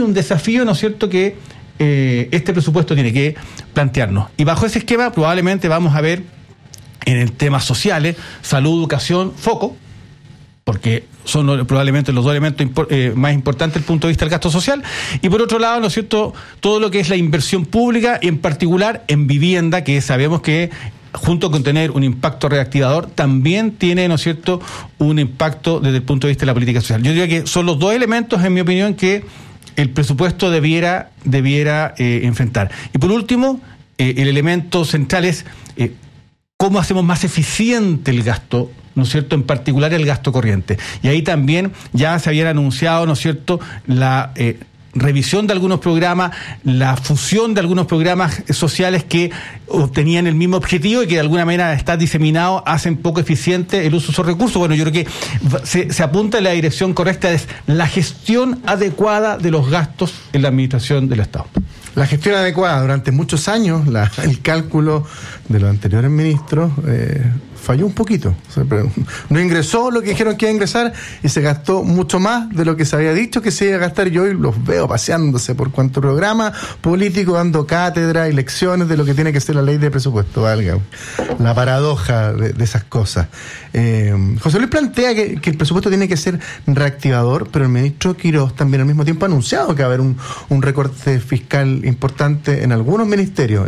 un desafío, ¿no es cierto?, que este presupuesto tiene que plantearnos. Y bajo ese esquema probablemente vamos a ver en el temas sociales, salud, educación, foco, porque son probablemente los dos elementos más importantes desde el punto de vista del gasto social, y por otro lado, ¿no es cierto?, todo lo que es la inversión pública, y en particular en vivienda, que sabemos que junto con tener un impacto reactivador, también tiene, ¿no es cierto?, un impacto desde el punto de vista de la política social. Yo diría que son los dos elementos, en mi opinión, que el presupuesto debiera enfrentar. Y por último, el elemento central es cómo hacemos más eficiente el gasto, ¿no es cierto?, en particular el gasto corriente. Y ahí también ya se habían anunciado, ¿no es cierto?, la revisión de algunos programas, la fusión de algunos programas sociales que obtenían el mismo objetivo y que de alguna manera está diseminado, hacen poco eficiente el uso de esos recursos. Bueno, yo creo que se apunta en la dirección correcta, es la gestión adecuada de los gastos en la administración del Estado. La gestión adecuada. Durante muchos años el cálculo de los anteriores ministros falló un poquito. O sea, no ingresó lo que dijeron que iba a ingresar y se gastó mucho más de lo que se había dicho que se iba a gastar. Yo hoy los veo paseándose por cuanto programa político, dando cátedra y lecciones de lo que tiene que ser la ley de presupuesto. Valga la paradoja de esas cosas. José Luis plantea que el presupuesto tiene que ser reactivador, pero el ministro Quirós también al mismo tiempo ha anunciado que va a haber un recorte fiscal importante en algunos ministerios.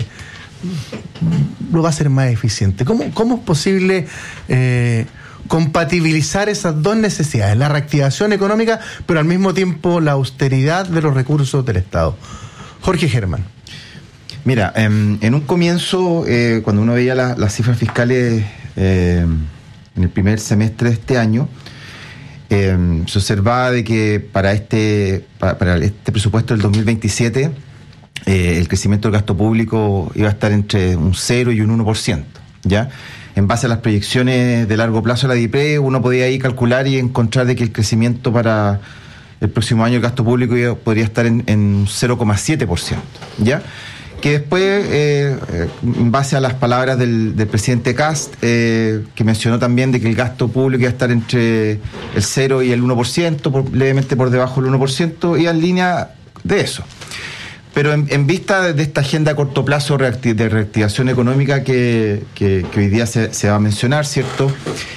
Lo va a hacer más eficiente. ¿Cómo es posible compatibilizar esas dos necesidades? La reactivación económica, pero al mismo tiempo la austeridad de los recursos del Estado. Jorge Germán. Mira, en un comienzo, cuando uno veía las cifras fiscales en el primer semestre de este año, se observaba de que para este presupuesto del 2027 el crecimiento del gasto público iba a estar entre un 0 y un 1%, ¿ya? En base a las proyecciones de largo plazo de la DIPRE, uno podía ahí calcular y encontrar de que el crecimiento para el próximo año del gasto público podría estar en 0,7%, ¿ya? Que después, en base a las palabras del presidente Kast, que mencionó también de que el gasto público iba a estar entre el 0 y el 1%, levemente por debajo del 1%, iba en línea de eso. Pero en vista de esta agenda a corto plazo de reactivación económica que hoy día se va a mencionar, ¿cierto?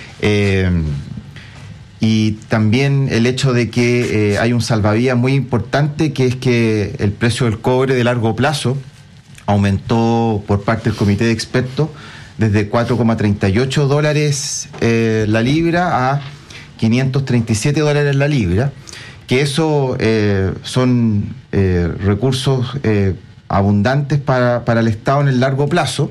Y también el hecho de que hay un salvavidas muy importante, que es que el precio del cobre de largo plazo aumentó por parte del comité de expertos desde $4,38 la libra a $537 la libra, que eso son recursos abundantes para el Estado en el largo plazo,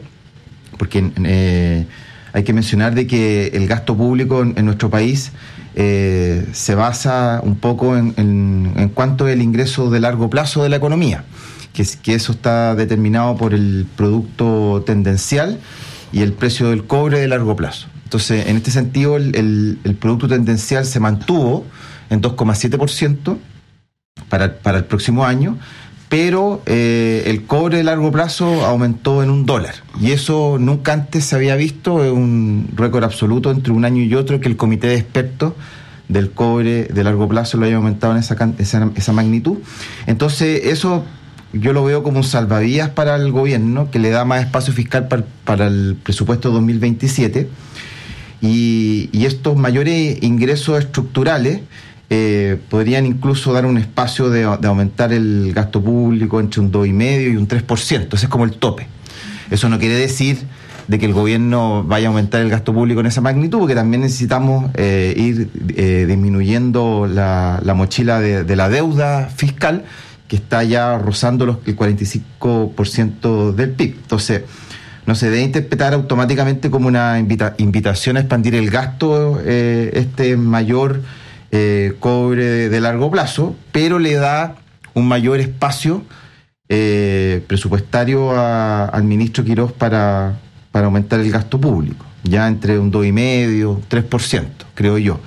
porque hay que mencionar de que el gasto público en nuestro país se basa un poco en cuánto es el ingreso de largo plazo de la economía, que eso está determinado por el producto tendencial y el precio del cobre de largo plazo. Entonces, en este sentido, el producto tendencial se mantuvo en 2,7% para el próximo año, pero el cobre de largo plazo aumentó en $1. Y eso nunca antes se había visto, es un récord absoluto entre un año y otro, que el comité de expertos del cobre de largo plazo lo haya aumentado en esa magnitud. Entonces, eso yo lo veo como un salvavidas para el gobierno, que le da más espacio fiscal para el presupuesto 2027, y estos mayores ingresos estructurales podrían incluso dar un espacio de aumentar el gasto público entre un 2,5% y un 3%. Ese es como el tope. Eso no quiere decir de que el gobierno vaya a aumentar el gasto público en esa magnitud, porque también necesitamos ir disminuyendo la mochila de la deuda fiscal, que está ya rozando el 45% del PIB. Entonces, no se debe interpretar automáticamente como una invitación a expandir el gasto, mayor cobre de largo plazo, pero le da un mayor espacio presupuestario al ministro Quirós para aumentar el gasto público, ya entre un 2,5% y 3%, creo yo.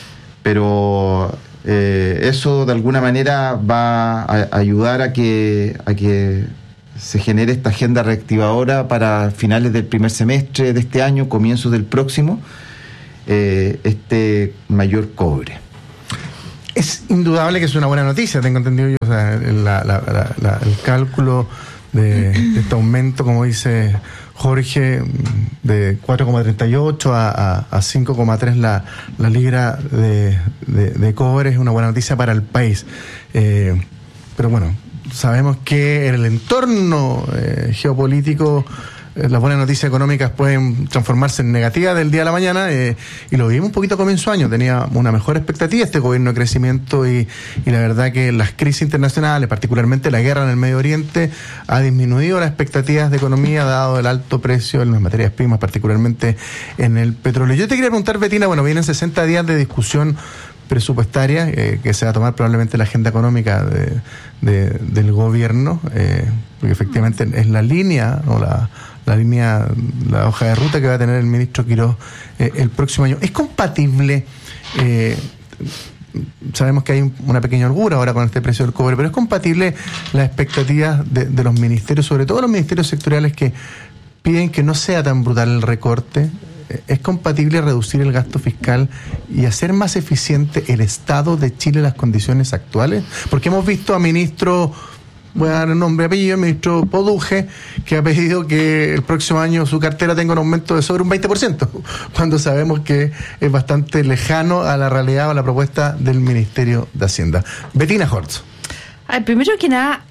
Pero eso de alguna manera va a ayudar a que se genere esta agenda reactivadora para finales del primer semestre de este año, comienzos del próximo, este mayor cobre. Es indudable que es una buena noticia, tengo entendido yo. O sea, el cálculo de este aumento, como dice Jorge, de 4,38 a 5,3 la libra de cobre, es una buena noticia para el país. Pero bueno, sabemos que en el entorno geopolítico las buenas noticias económicas pueden transformarse en negativas del día a la mañana, y lo vimos un poquito a comienzo de año. Tenía una mejor expectativa este gobierno de crecimiento, y la verdad que las crisis internacionales, particularmente la guerra en el Medio Oriente, ha disminuido las expectativas de economía dado el alto precio en las materias primas, particularmente en el petróleo. Yo te quería preguntar, Betina, bueno, vienen 60 días de discusión presupuestaria que se va a tomar probablemente la agenda económica del gobierno, porque efectivamente es la línea o la hoja de ruta que va a tener el ministro Quirós el próximo año. ¿Es compatible? Sabemos que hay una pequeña holgura ahora con este precio del cobre, pero ¿es compatible las expectativas de los ministerios, sobre todo los ministerios sectoriales, que piden que no sea tan brutal el recorte? ¿Es compatible reducir el gasto fiscal y hacer más eficiente el Estado de Chile en las condiciones actuales? Porque hemos visto a ministros, voy a dar el nombre y apellido, el ministro Poduje, que ha pedido que el próximo año su cartera tenga un aumento de sobre un 20%, cuando sabemos que es bastante lejano a la realidad o a la propuesta del Ministerio de Hacienda. Betina Hortz. Primero que nada,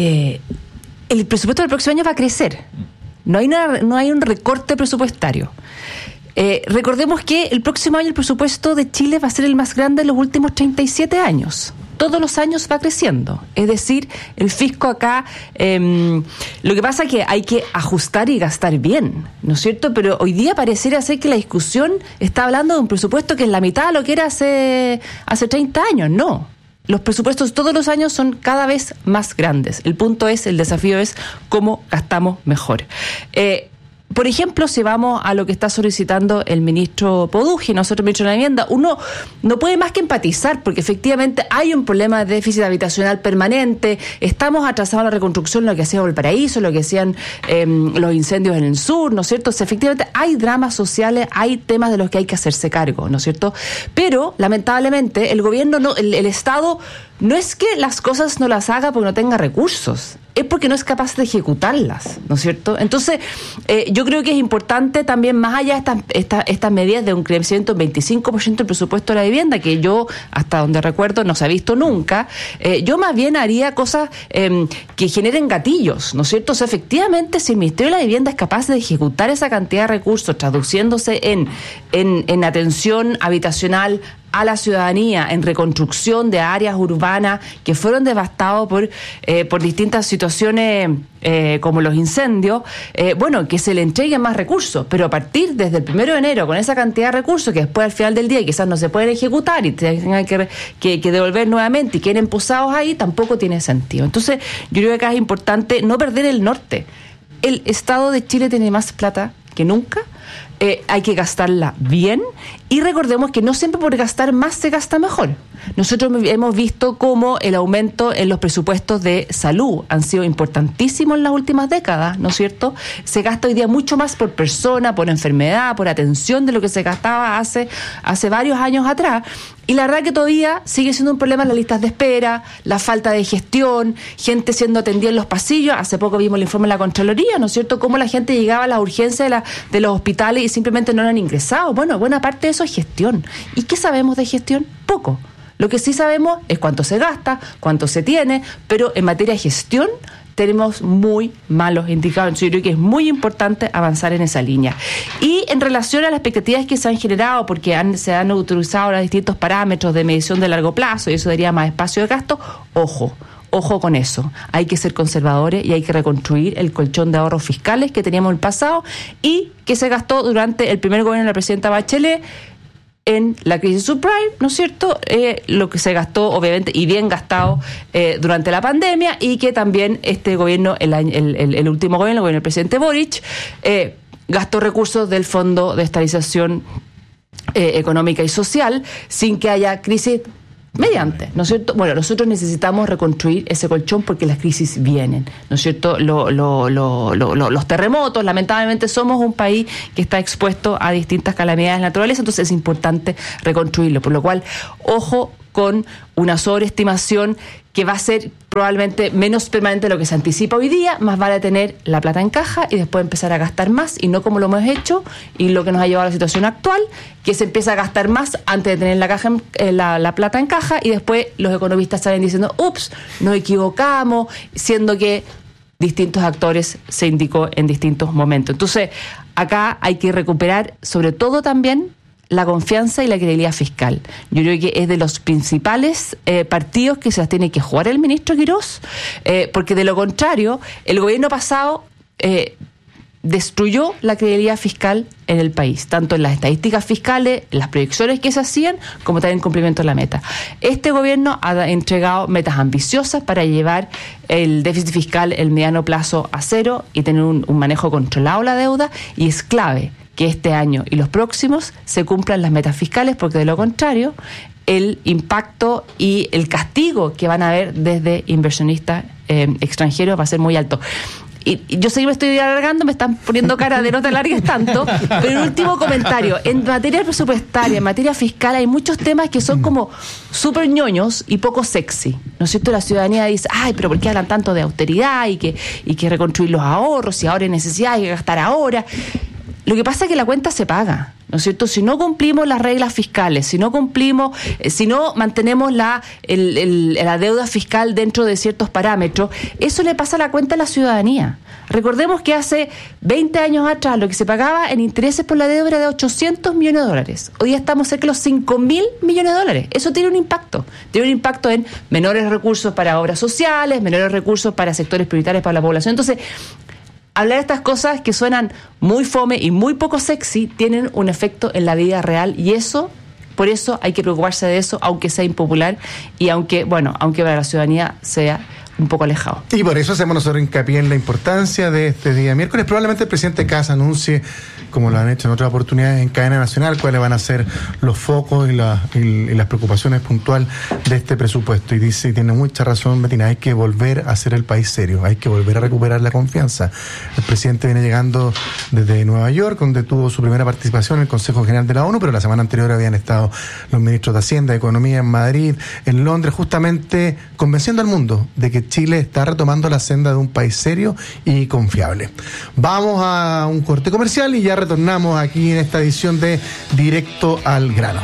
el presupuesto del próximo año va a crecer. No hay un recorte presupuestario. Recordemos que el próximo año el presupuesto de Chile va a ser el más grande de los últimos 37 años. Todos los años va creciendo. Es decir, el fisco acá, lo que pasa es que hay que ajustar y gastar bien, ¿no es cierto? Pero hoy día pareciera ser que la discusión está hablando de un presupuesto que es la mitad de lo que era hace 30 años. No. Los presupuestos todos los años son cada vez más grandes. El desafío es cómo gastamos mejor. Por ejemplo, si vamos a lo que está solicitando el ministro Poduje, nosotros, el ministro de la Vivienda, uno no puede más que empatizar, porque efectivamente hay un problema de déficit habitacional permanente, estamos atrasados en la reconstrucción, lo que hacía Valparaíso, lo que hacían los incendios en el sur, ¿no es cierto? O sea, efectivamente hay dramas sociales, hay temas de los que hay que hacerse cargo, ¿no es cierto? Pero, lamentablemente, el gobierno, el Estado, no es que las cosas no las haga porque no tenga recursos, es porque no es capaz de ejecutarlas, ¿no es cierto? Entonces, yo creo que es importante también, más allá de estas medidas de un crecimiento del 25% del presupuesto de la vivienda, que yo, hasta donde recuerdo, no se ha visto nunca, yo más bien haría cosas que generen gatillos, ¿no es cierto? O sea, efectivamente, si el Ministerio de la Vivienda es capaz de ejecutar esa cantidad de recursos, traduciéndose en atención habitacional a la ciudadanía, en reconstrucción de áreas urbanas que fueron devastadas por distintas situaciones como los incendios, que se le entreguen más recursos, pero a partir desde el 1 de enero con esa cantidad de recursos que después al final del día quizás no se pueden ejecutar y tengan que devolver nuevamente y queden posados ahí, tampoco tiene sentido. Entonces yo creo que acá es importante no perder el norte. El Estado de Chile tiene más plata que nunca, hay que gastarla bien, y recordemos que no siempre por gastar más se gasta mejor. Nosotros hemos visto cómo el aumento en los presupuestos de salud han sido importantísimos en las últimas décadas, ¿no es cierto? Se gasta hoy día mucho más por persona, por enfermedad, por atención de lo que se gastaba hace varios años atrás. Y la verdad que todavía sigue siendo un problema las listas de espera, la falta de gestión, gente siendo atendida en los pasillos. Hace poco vimos el informe de la Contraloría, ¿no es cierto?, cómo la gente llegaba a las urgencias de los hospitales y simplemente no eran ingresados. Bueno, buena parte de eso es gestión. ¿Y qué sabemos de gestión? Poco. Lo que sí sabemos es cuánto se gasta, cuánto se tiene, pero en materia de gestión tenemos muy malos indicadores. Yo creo que es muy importante avanzar en esa línea. Y en relación a las expectativas que se han generado, porque se han utilizado ahora distintos parámetros de medición de largo plazo y eso daría más espacio de gasto, ojo con eso. Hay que ser conservadores y hay que reconstruir el colchón de ahorros fiscales que teníamos en el pasado y que se gastó durante el primer gobierno de la presidenta Bachelet en la crisis subprime, ¿no es cierto? Lo que se gastó, obviamente, y bien gastado durante la pandemia, y que también este gobierno, el último gobierno, el gobierno del presidente Boric, gastó recursos del Fondo de Estabilización Económica y Social sin que haya crisis mediante, ¿no es cierto? Bueno, nosotros necesitamos reconstruir ese colchón porque las crisis vienen, ¿no es cierto? Los terremotos, lamentablemente somos un país que está expuesto a distintas calamidades naturales, entonces es importante reconstruirlo, por lo cual, ojo con una sobreestimación que va a ser probablemente menos permanente de lo que se anticipa hoy día. Más vale tener la plata en caja y después empezar a gastar más, y no como lo hemos hecho y lo que nos ha llevado a la situación actual, que se empieza a gastar más antes de tener la plata en caja, y después los economistas salen diciendo, ups, nos equivocamos, siendo que distintos actores se indicó en distintos momentos. Entonces, acá hay que recuperar sobre todo también la confianza y la credibilidad fiscal. Yo creo que es de los principales partidos que se las tiene que jugar el ministro Quirós, porque de lo contrario, el gobierno pasado destruyó la credibilidad fiscal en el país, tanto en las estadísticas fiscales, en las proyecciones que se hacían, como también en cumplimiento de la meta. Este gobierno ha entregado metas ambiciosas para llevar el déficit fiscal en el mediano plazo a cero y tener un manejo controlado de la deuda, y es clave que este año y los próximos se cumplan las metas fiscales, porque de lo contrario el impacto y el castigo que van a haber desde inversionistas extranjeros va a ser muy alto. Y yo sé que me estoy alargando, me están poniendo cara de no te alargues tanto, pero un último comentario. En materia presupuestaria, en materia fiscal, hay muchos temas que son como súper ñoños y poco sexy, ¿no es cierto? La ciudadanía dice, ay, pero ¿por qué hablan tanto de austeridad y que reconstruir los ahorros, si ahora hay necesidad, hay que gastar ahora? Lo que pasa es que la cuenta se paga, ¿no es cierto? Si no cumplimos las reglas fiscales, si no cumplimos, si no mantenemos la deuda fiscal dentro de ciertos parámetros, eso le pasa la cuenta a la ciudadanía. Recordemos que hace 20 años atrás lo que se pagaba en intereses por la deuda era de 800 millones de dólares. Hoy día estamos cerca de los 5.000 millones de dólares. Eso tiene un impacto. Tiene un impacto en menores recursos para obras sociales, menores recursos para sectores prioritarios para la población. Entonces, hablar de estas cosas que suenan muy fome y muy poco sexy tienen un efecto en la vida real, y por eso hay que preocuparse de eso, aunque sea impopular y aunque para la ciudadanía sea un poco alejado. Y por eso hacemos nosotros hincapié en la importancia de este día miércoles. Probablemente el presidente Kast anuncie, como lo han hecho en otras oportunidades en cadena nacional, cuáles van a ser los focos y las preocupaciones puntuales de este presupuesto. Y dice, y tiene mucha razón Betina, hay que volver a hacer el país serio, hay que volver a recuperar la confianza. El presidente viene llegando desde Nueva York, donde tuvo su primera participación en el Consejo General de la ONU, pero la semana anterior habían estado los ministros de Hacienda, de Economía en Madrid, en Londres, justamente convenciendo al mundo de que Chile está retomando la senda de un país serio y confiable. Vamos a un corte comercial y ya retornamos aquí en esta edición de Directo al Grano.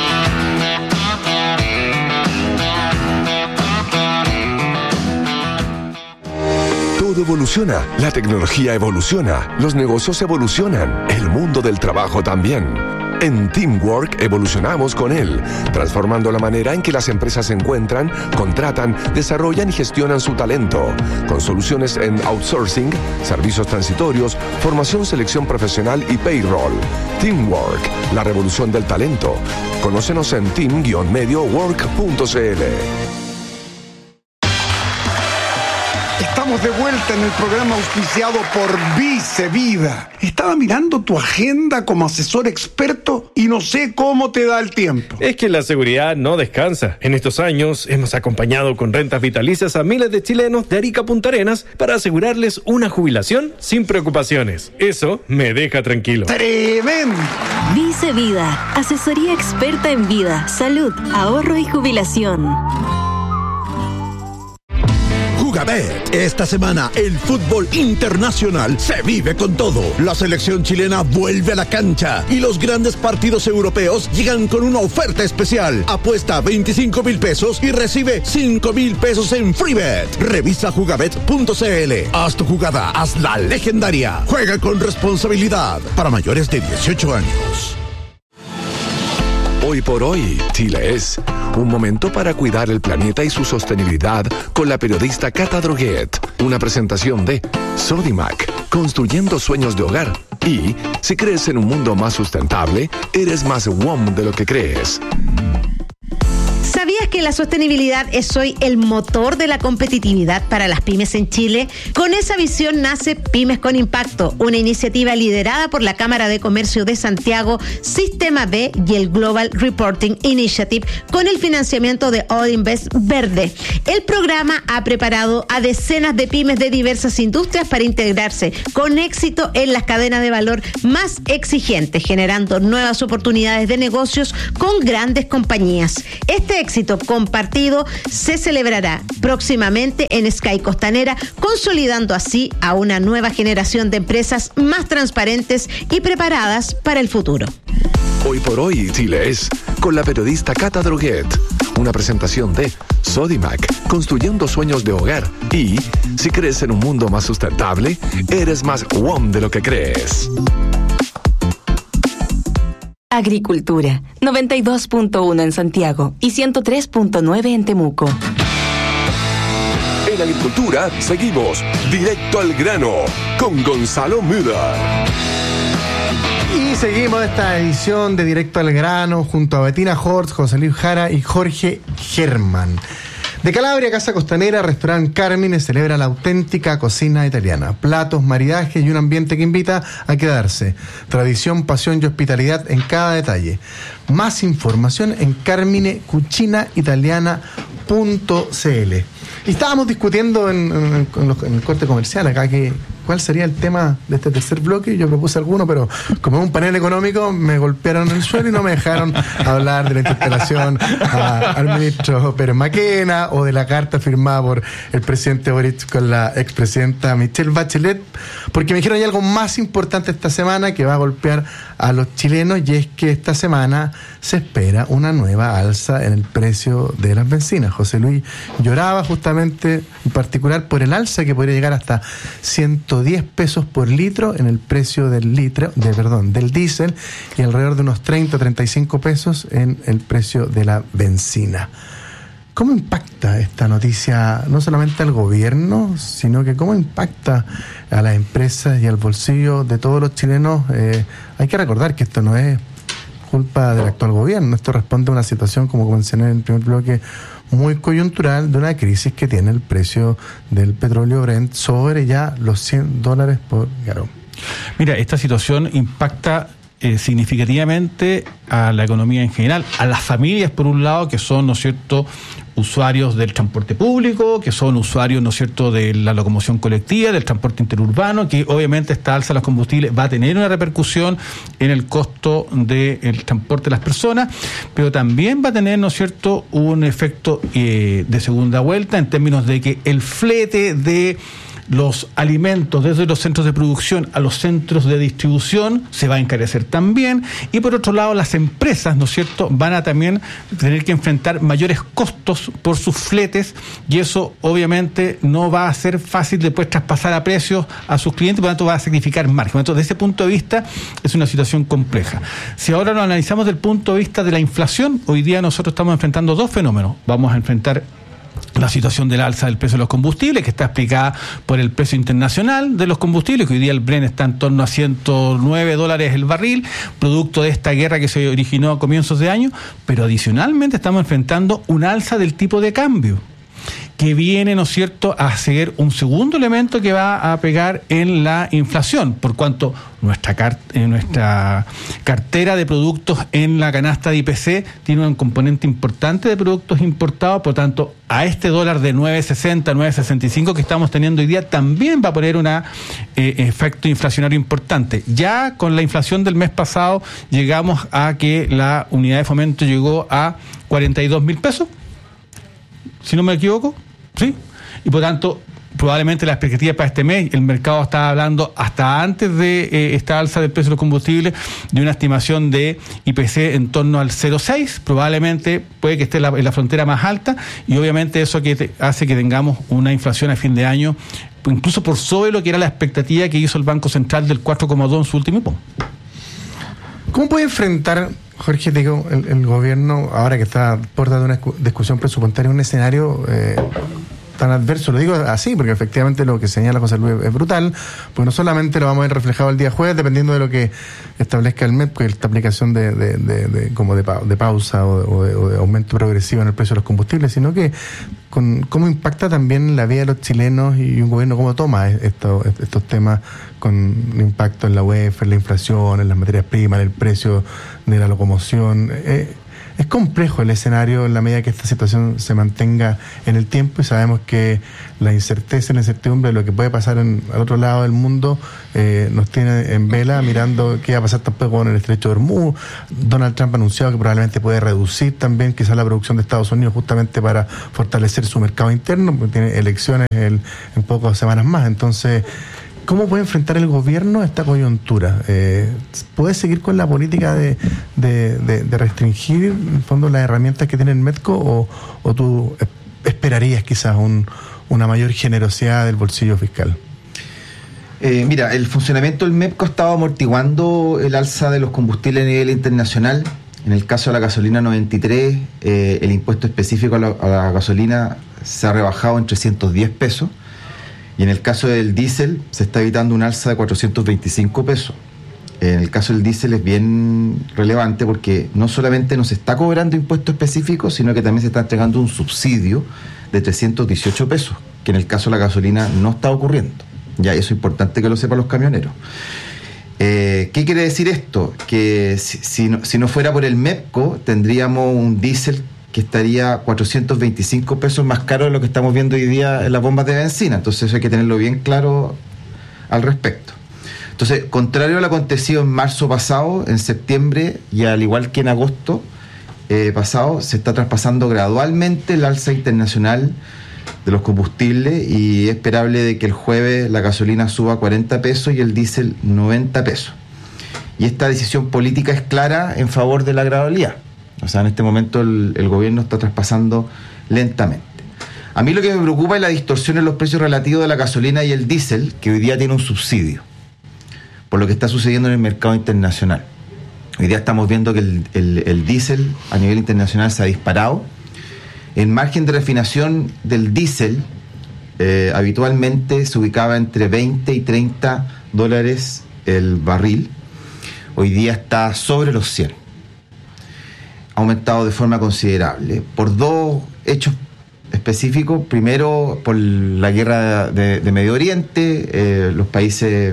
Todo evoluciona, la tecnología evoluciona, los negocios evolucionan, el mundo del trabajo también. En Teamwork evolucionamos con él, transformando la manera en que las empresas se encuentran, contratan, desarrollan y gestionan su talento, con soluciones en outsourcing, servicios transitorios, formación, selección profesional y payroll. Teamwork, la revolución del talento. Conócenos en team-mediowork.cl. Estamos de vuelta en el programa auspiciado por Vice Vida. Estaba mirando tu agenda como asesor experto y no sé cómo te da el tiempo. Es que la seguridad no descansa. En estos años hemos acompañado con rentas vitalicias a miles de chilenos de Arica a Punta Arenas para asegurarles una jubilación sin preocupaciones. Eso me deja tranquilo. ¡Tremendo! Vice Vida, asesoría experta en vida, salud, ahorro y jubilación. Jugabet. Esta semana el fútbol internacional se vive con todo. La selección chilena vuelve a la cancha y los grandes partidos europeos llegan con una oferta especial. Apuesta 25,000 pesos y recibe 5,000 pesos en FreeBet. Revisa jugabet.cl. Haz tu jugada, hazla legendaria. Juega con responsabilidad. Para mayores de 18 años. Hoy por hoy, Chile es un momento para cuidar el planeta y su sostenibilidad con la periodista Cata Droguet. Una presentación de Sodimac, construyendo sueños de hogar. Y si crees en un mundo más sustentable, eres más WOM de lo que crees. ¿Sabías que la sostenibilidad es hoy el motor de la competitividad para las pymes en Chile? Con esa visión nace Pymes con Impacto, una iniciativa liderada por la Cámara de Comercio de Santiago, Sistema B y el Global Reporting Initiative, con el financiamiento de Odinvest Verde. El programa ha preparado a decenas de pymes de diversas industrias para integrarse con éxito en las cadenas de valor más exigentes, generando nuevas oportunidades de negocios con grandes compañías. Este éxito propósito compartido se celebrará próximamente en Sky Costanera, consolidando así a una nueva generación de empresas más transparentes y preparadas para el futuro. Hoy por hoy, Chile es con la periodista Cata Droguet. Una presentación de Sodimac, construyendo sueños de hogar. Y si crees en un mundo más sustentable, eres más WOM de lo que crees. Agricultura, 92.1 en Santiago y 103.9 en Temuco. En Agricultura seguimos directo al grano con Gonzalo Müller. Y seguimos esta edición de Directo al Grano junto a Bettina Horst, José Luis Jara y Jorge Germán. De Calabria, Casa Costanera, Restaurante Carmine celebra la auténtica cocina italiana. Platos, maridajes y un ambiente que invita a quedarse. Tradición, pasión y hospitalidad en cada detalle. Más información en carminecucinaitaliana.cl. Y estábamos discutiendo en el corte comercial acá cuál sería el tema de este tercer bloque. Yo propuse alguno, pero como es un panel económico, me golpearon en el suelo y no me dejaron hablar de la interpelación al ministro Pérez Maquena o de la carta firmada por el presidente Boric con la expresidenta Michelle Bachelet, porque me dijeron hay algo más importante esta semana que va a golpear a los chilenos, y es que esta semana se espera una nueva alza en el precio de las bencinas. José Luis lloraba justamente en particular por el alza que podría llegar hasta 110 pesos por litro en el precio del diésel, y alrededor de unos 30 o 35 pesos en el precio de la bencina. ¿Cómo impacta esta noticia no solamente al gobierno, sino que cómo impacta a las empresas y al bolsillo de todos los chilenos? Hay que recordar que esto no es culpa del actual gobierno, esto responde a una situación, como mencioné en el primer bloque, muy coyuntural de una crisis que tiene el precio del petróleo Brent sobre ya los $100 por galón. Mira, esta situación impacta significativamente a la economía en general, a las familias por un lado, que son, ¿no es cierto?, usuarios del transporte público, que son usuarios, ¿no es cierto?, de la locomoción colectiva, del transporte interurbano, que obviamente esta alza de los combustibles va a tener una repercusión en el costo del transporte de las personas, pero también va a tener, ¿no es cierto?, un efecto de segunda vuelta en términos de que el flete de los alimentos desde los centros de producción a los centros de distribución se va a encarecer también, y por otro lado las empresas, ¿no es cierto?, van a también tener que enfrentar mayores costos por sus fletes, y eso obviamente no va a ser fácil después traspasar a precios a sus clientes, por lo tanto va a sacrificar margen. Entonces, desde ese punto de vista es una situación compleja. Si ahora lo analizamos desde el punto de vista de la inflación, hoy día nosotros estamos enfrentando dos fenómenos. Vamos a enfrentar la situación del alza del precio de los combustibles, que está explicada por el precio internacional de los combustibles, que hoy día el Brent está en torno a $109 el barril, producto de esta guerra que se originó a comienzos de año, pero adicionalmente estamos enfrentando un alza del tipo de cambio, que viene, ¿no es cierto?, a ser un segundo elemento que va a pegar en la inflación, por cuanto nuestra cartera de productos en la canasta de IPC tiene un componente importante de productos importados, por tanto, a este dólar de 9.60, 9.65 que estamos teniendo hoy día, también va a poner un efecto inflacionario importante. Ya con la inflación del mes pasado llegamos a que la unidad de fomento llegó a 42.000 pesos, si no me equivoco, ¿sí? Y por tanto, probablemente la expectativa para este mes, el mercado estaba hablando hasta antes de esta alza del precio de los combustibles de una estimación de IPC en torno al 0,6, probablemente puede que esté en la frontera más alta, y obviamente eso que hace que tengamos una inflación a fin de año incluso por sobre lo que era la expectativa que hizo el Banco Central del 4,2 en su último hipo. ¿Cómo puede enfrentar, Jorge, digo, el gobierno, ahora que está a puerta de una discusión presupuestaria, un escenario tan adverso? Lo digo así porque efectivamente lo que señala José Luis es brutal, pues no solamente lo vamos a ver reflejado el día jueves, dependiendo de lo que establezca el MEP, que esta aplicación de pausa o de aumento progresivo en el precio de los combustibles, sino que con cómo impacta también la vida de los chilenos, y un gobierno cómo toma estos temas con impacto en la UEF, en la inflación, en las materias primas, en el precio de la locomoción. Es Es complejo el escenario en la medida que esta situación se mantenga en el tiempo, y sabemos que la incerteza y la incertidumbre de lo que puede pasar al otro lado del mundo nos tiene en vela mirando qué va a pasar tampoco con el Estrecho de Hormuz. Donald Trump ha anunciado que probablemente puede reducir también quizás la producción de Estados Unidos justamente para fortalecer su mercado interno, porque tiene elecciones en pocas semanas más. Entonces, ¿cómo puede enfrentar el gobierno esta coyuntura? ¿Puede seguir con la política de restringir, en el fondo, las herramientas que tiene el MEDCO, o tú esperarías quizás una mayor generosidad del bolsillo fiscal? Mira, el funcionamiento del MEPCO ha estado amortiguando el alza de los combustibles a nivel internacional. En el caso de la gasolina 93, el impuesto específico a la gasolina se ha rebajado en 310 pesos. Y en el caso del diésel se está evitando un alza de 425 pesos. En el caso del diésel es bien relevante porque no solamente nos está cobrando impuestos específicos, sino que también se está entregando un subsidio de 318 pesos, que en el caso de la gasolina no está ocurriendo. Ya, eso es importante que lo sepan los camioneros. ¿Qué quiere decir esto? Que si no fuera por el MEPCO, tendríamos un diésel que estaría 425 pesos más caro de lo que estamos viendo hoy día en las bombas de benzina. Entonces eso hay que tenerlo bien claro al respecto. Entonces, contrario a lo acontecido en marzo pasado, en septiembre y al igual que en agosto pasado, se está traspasando gradualmente el alza internacional de los combustibles, y es esperable de que el jueves la gasolina suba 40 pesos y el diésel 90 pesos. Y esta decisión política es clara en favor de la gradualidad. O sea, en este momento el gobierno está traspasando lentamente. A mí lo que me preocupa es la distorsión en los precios relativos de la gasolina y el diésel, que hoy día tiene un subsidio, por lo que está sucediendo en el mercado internacional. Hoy día estamos viendo que el diésel a nivel internacional se ha disparado. El margen de refinación del diésel habitualmente se ubicaba entre 20 y 30 dólares el barril. Hoy día está sobre los 100. Ha aumentado de forma considerable por dos hechos específicos. Primero, por la guerra de Medio Oriente. Los países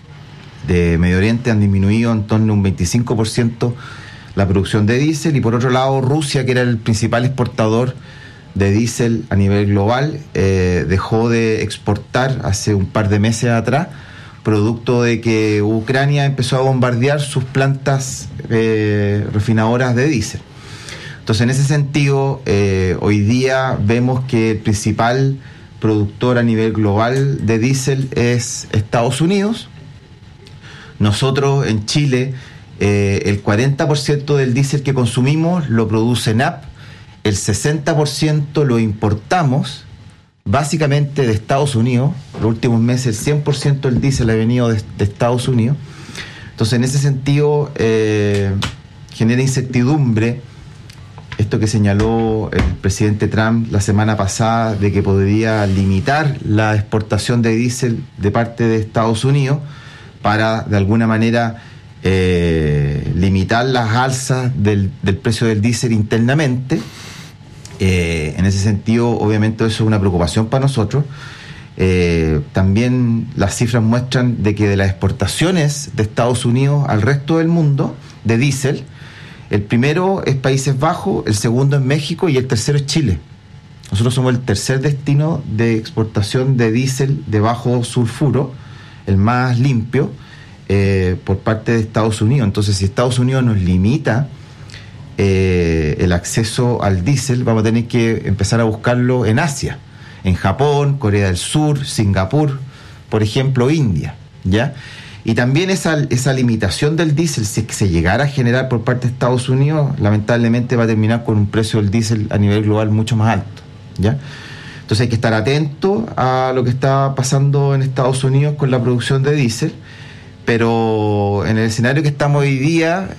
de Medio Oriente han disminuido en torno a un 25% la producción de diésel, y por otro lado Rusia, que era el principal exportador de diésel a nivel global, dejó de exportar hace un par de meses atrás, producto de que Ucrania empezó a bombardear sus plantas refinadoras de diésel. Entonces, en ese sentido, hoy día vemos que el principal productor a nivel global de diésel es Estados Unidos. Nosotros en Chile, el 40% del diésel que consumimos lo produce ENAP, el 60% lo importamos, básicamente de Estados Unidos. Los últimos meses el 100% del diésel ha venido de Estados Unidos. Entonces, en ese sentido, genera incertidumbre esto que señaló el presidente Trump la semana pasada, de que podría limitar la exportación de diésel de parte de Estados Unidos para, de alguna manera, limitar las alzas del precio del diésel internamente. En ese sentido, obviamente, eso es una preocupación para nosotros. También las cifras muestran de que de las exportaciones de Estados Unidos al resto del mundo de diésel, el primero es Países Bajos, el segundo es México y el tercero es Chile. Nosotros somos el tercer destino de exportación de diésel de bajo sulfuro, el más limpio, por parte de Estados Unidos. Entonces, si Estados Unidos nos limita el acceso al diésel, vamos a tener que empezar a buscarlo en Asia, en Japón, Corea del Sur, Singapur, por ejemplo, India, ¿ya? Y también esa limitación del diésel, si es que se llegara a generar por parte de Estados Unidos, lamentablemente va a terminar con un precio del diésel a nivel global mucho más alto, ¿ya? Entonces hay que estar atento a lo que está pasando en Estados Unidos con la producción de diésel, pero en el escenario que estamos hoy día,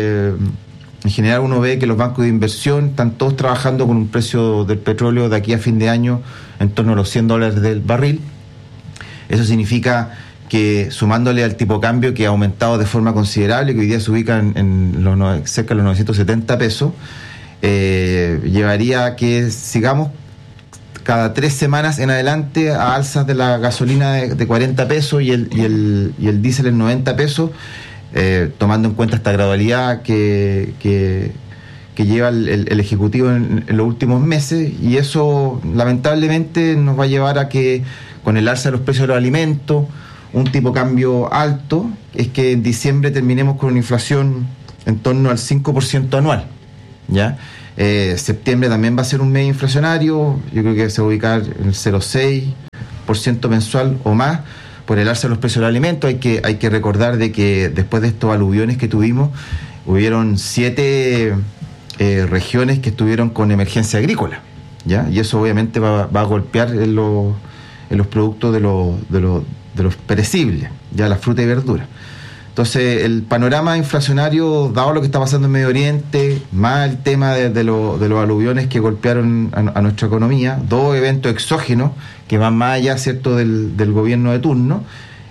en general uno ve que los bancos de inversión están todos trabajando con un precio del petróleo de aquí a fin de año en torno a los $100 del barril. Eso significa que, sumándole al tipo de cambio que ha aumentado de forma considerable, que hoy día se ubica en cerca de los 970 pesos, llevaría a que sigamos cada 3 semanas en adelante a alzas de la gasolina de 40 pesos y el diésel en 90 pesos, tomando en cuenta esta gradualidad que que lleva el Ejecutivo en los últimos meses, y eso lamentablemente nos va a llevar a que con el alza de los precios de los alimentos, un tipo de cambio alto, es que en diciembre terminemos con una inflación en torno al 5% anual, ¿ya? Septiembre también va a ser un mes inflacionario, yo creo que se va a ubicar en el 0,6% mensual o más, por el alza de los precios del alimento. Hay que recordar de que después de estos aluviones que tuvimos, hubieron 7 regiones que estuvieron con emergencia agrícola, ¿ya? Y eso obviamente va a golpear en los productos de los perecibles, ya la fruta y verdura. Entonces, el panorama inflacionario, dado lo que está pasando en Medio Oriente, más el tema de los aluviones que golpearon a nuestra economía, 2 eventos exógenos que van más allá, ¿cierto?, del gobierno de turno,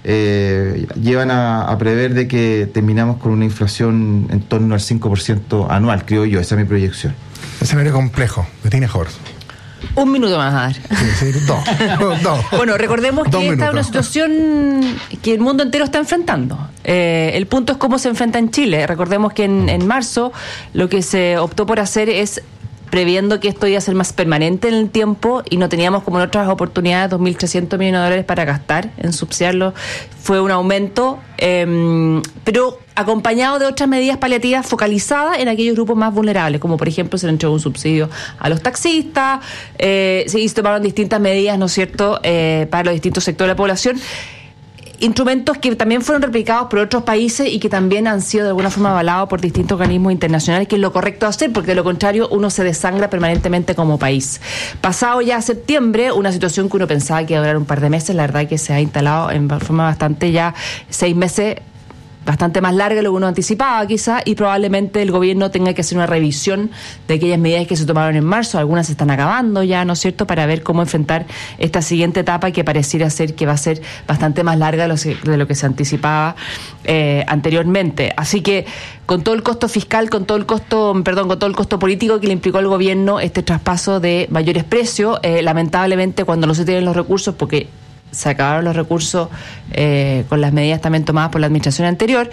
llevan a prever de que terminamos con una inflación en torno al 5% anual, creo yo. Esa es mi proyección. Escenario complejo, Bettina Horst. Un minuto más a dar. Sí, dos. Bueno, recordemos que esta es una situación que el mundo entero está enfrentando. El punto es cómo se enfrenta en Chile. Recordemos que en marzo lo que se optó por hacer es, previendo que esto iba a ser más permanente en el tiempo y no teníamos como en otras oportunidades 2.300 millones de dólares para gastar en subsidiarlo, fue un aumento, pero acompañado de otras medidas paliativas focalizadas en aquellos grupos más vulnerables, como por ejemplo se le entregó un subsidio a los taxistas, se tomaron distintas medidas, ¿no es cierto?, para los distintos sectores de la población. Instrumentos que también fueron replicados por otros países y que también han sido de alguna forma avalados por distintos organismos internacionales, que es lo correcto hacer, porque de lo contrario uno se desangra permanentemente como país. Pasado ya septiembre, una situación que uno pensaba que iba a durar un par de meses, la verdad que se ha instalado en forma bastante ya 6 meses, bastante más larga de lo que uno anticipaba quizás, y probablemente el gobierno tenga que hacer una revisión de aquellas medidas que se tomaron en marzo. Algunas se están acabando ya, ¿no es cierto?, para ver cómo enfrentar esta siguiente etapa, que pareciera ser que va a ser bastante más larga de lo que se anticipaba anteriormente. Así que con todo el costo fiscal, con todo el costo político que le implicó al gobierno este traspaso de mayores precios, lamentablemente cuando no se tienen los recursos, porque se acabaron los recursos con las medidas también tomadas por la administración anterior,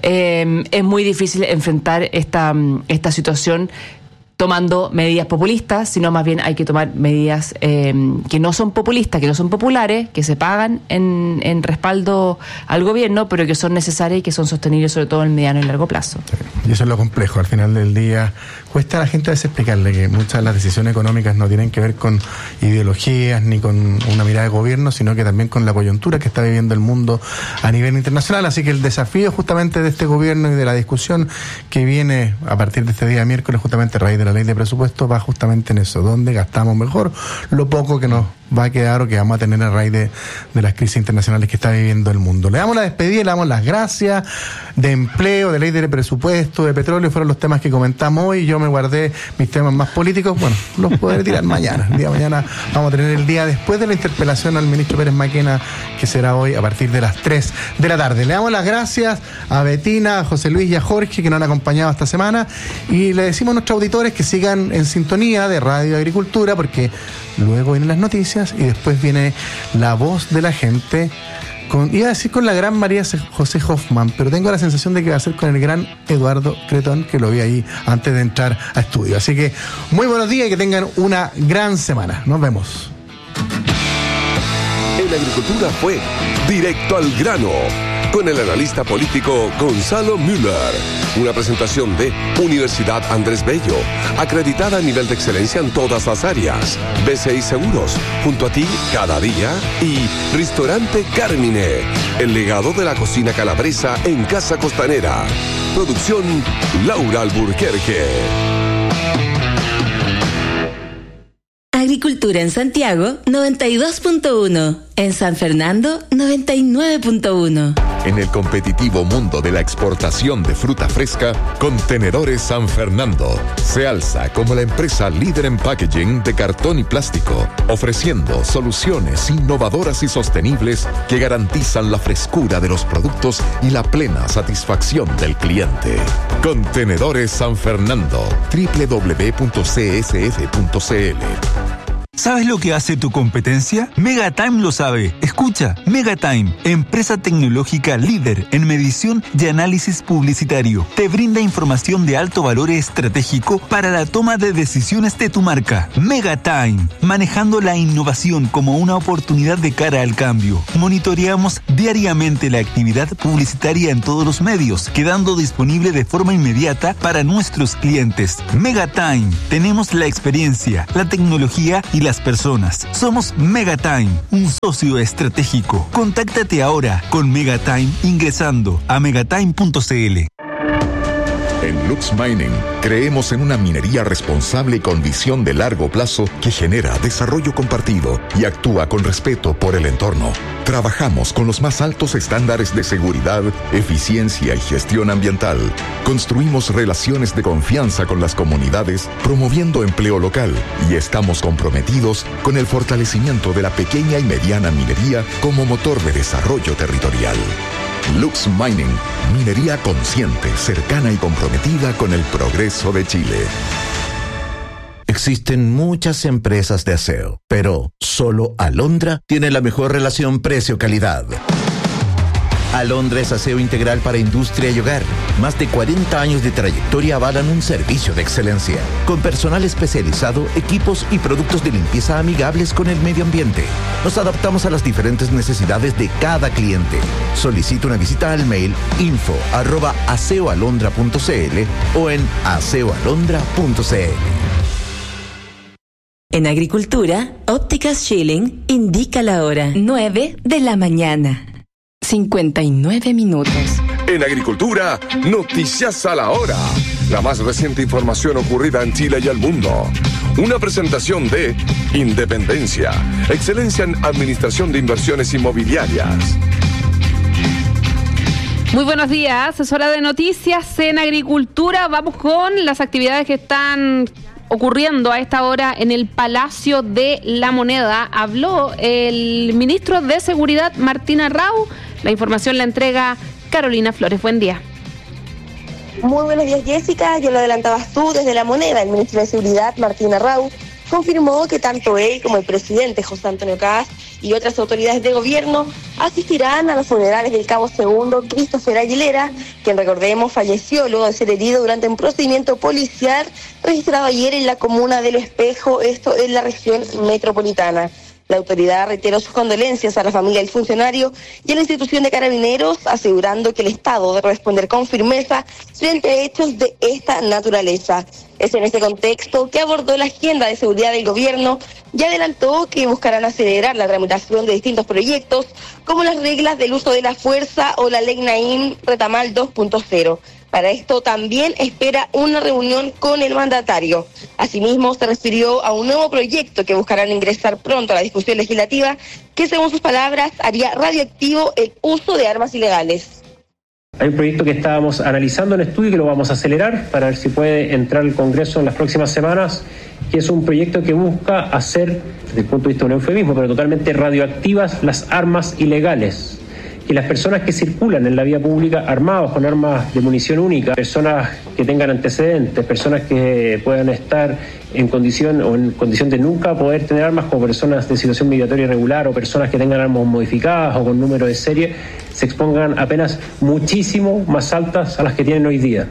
es muy difícil enfrentar esta situación tomando medidas populistas, sino más bien hay que tomar medidas que no son populistas, que no son populares, que se pagan en respaldo al gobierno, pero que son necesarias y que son sostenibles sobre todo en mediano y largo plazo. Sí, y eso es lo complejo. Al final del día cuesta a la gente a veces explicarle que muchas de las decisiones económicas no tienen que ver con ideologías ni con una mirada de gobierno, sino que también con la coyuntura que está viviendo el mundo a nivel internacional. Así que el desafío justamente de este gobierno y de la discusión que viene a partir de este día miércoles, justamente a raíz de la ley de presupuesto, va justamente en eso, donde gastamos mejor lo poco que nos va a quedar o que vamos a tener a raíz de las crisis internacionales que está viviendo el mundo. Le damos la despedida, le damos las gracias de empleo, de ley de presupuesto, de petróleo, fueron los temas que comentamos hoy. Yo me guardé mis temas más políticos, bueno, los podré tirar mañana. El día de mañana vamos a tener el día después de la interpelación al ministro Pérez Maquena, que será hoy a partir de las 3 de la tarde. Le damos las gracias a Bettina, a José Luis y a Jorge, que nos han acompañado esta semana, y le decimos a nuestros auditores que sigan en sintonía de Radio Agricultura, porque luego vienen las noticias y después viene La Voz de la Gente, iba a decir con la gran María José Hoffman, pero tengo la sensación de que va a ser con el gran Eduardo Cretón, que lo vi ahí antes de entrar a estudio. Así que muy buenos días y que tengan una gran semana. Nos vemos. En Agricultura fue Directo al Grano, con el analista político Gonzalo Müller. Una presentación de Universidad Andrés Bello, acreditada a nivel de excelencia en todas las áreas. BCI Seguros, junto a ti cada día. Y Ristorante Carmine, el legado de la cocina calabresa en Casa Costanera. Producción Laura Alburquerque. Agricultura en Santiago, 92.1. En San Fernando, 99.1. En el competitivo mundo de la exportación de fruta fresca, Contenedores San Fernando se alza como la empresa líder en packaging de cartón y plástico, ofreciendo soluciones innovadoras y sostenibles que garantizan la frescura de los productos y la plena satisfacción del cliente. Contenedores San Fernando, www.csf.cl. ¿Sabes lo que hace tu competencia? Megatime lo sabe. Escucha, Megatime, empresa tecnológica líder en medición y análisis publicitario, te brinda información de alto valor estratégico para la toma de decisiones de tu marca. Megatime, manejando la innovación como una oportunidad de cara al cambio. Monitoreamos diariamente la actividad publicitaria en todos los medios, quedando disponible de forma inmediata para nuestros clientes. Megatime, tenemos la experiencia, la tecnología y las personas. Somos Megatime, un socio estratégico. Contáctate ahora con Megatime ingresando a megatime.cl. En Lux Mining creemos en una minería responsable y con visión de largo plazo que genera desarrollo compartido y actúa con respeto por el entorno. Trabajamos con los más altos estándares de seguridad, eficiencia y gestión ambiental. Construimos relaciones de confianza con las comunidades, promoviendo empleo local, y estamos comprometidos con el fortalecimiento de la pequeña y mediana minería como motor de desarrollo territorial. Lux Mining, minería consciente, cercana y comprometida con el progreso de Chile. Existen muchas empresas de aseo, pero solo Alondra tiene la mejor relación precio-calidad. Alondra es aseo integral para industria y hogar. Más de 40 años de trayectoria avalan un servicio de excelencia, con personal especializado, equipos y productos de limpieza amigables con el medio ambiente. Nos adaptamos a las diferentes necesidades de cada cliente. Solicita una visita al mail info@aseoalondra.cl o en aseoalondra.cl. En Agricultura, Ópticas Schilling indica la hora 9 de la mañana. 59 minutos. En Agricultura, noticias a la hora. La más reciente información ocurrida en Chile y el mundo. Una presentación de Independencia, excelencia en administración de inversiones inmobiliarias. Muy buenos días, es hora de noticias en Agricultura. Vamos con las actividades que están ocurriendo a esta hora en el Palacio de la Moneda. Habló el ministro de Seguridad, Martín Arrau. La información la entrega Carolina Flores. Buen día. Muy buenos días, Jessica. Ya lo adelantabas tú desde La Moneda. El ministro de Seguridad, Martín Arrau, confirmó que tanto él como el presidente José Antonio Caz y otras autoridades de gobierno asistirán a los funerales del cabo segundo Christopher Aguilera, quien, recordemos, falleció luego de ser herido durante un procedimiento policial registrado ayer en la comuna de Lo Espejo, esto en la región metropolitana. La autoridad reiteró sus condolencias a la familia del funcionario y a la institución de Carabineros, asegurando que el Estado debe responder con firmeza frente a hechos de esta naturaleza. Es en este contexto que abordó la agenda de seguridad del gobierno y adelantó que buscarán acelerar la tramitación de distintos proyectos, como las reglas del uso de la fuerza o la ley Naim Retamal 2.0. Para esto también espera una reunión con el mandatario. Asimismo, se refirió a un nuevo proyecto que buscarán ingresar pronto a la discusión legislativa, que, según sus palabras, haría radioactivo el uso de armas ilegales. Hay un proyecto que estábamos analizando en estudio y que lo vamos a acelerar para ver si puede entrar al Congreso en las próximas semanas, que es un proyecto que busca hacer, desde el punto de vista de un eufemismo, pero totalmente radioactivas las armas ilegales. Que las personas que circulan en la vía pública armados con armas de munición única, personas que tengan antecedentes, personas que puedan estar en condición de nunca poder tener armas, como personas de situación migratoria irregular o personas que tengan armas modificadas o con número de serie, se expongan a penas muchísimo más altas a las que tienen hoy día.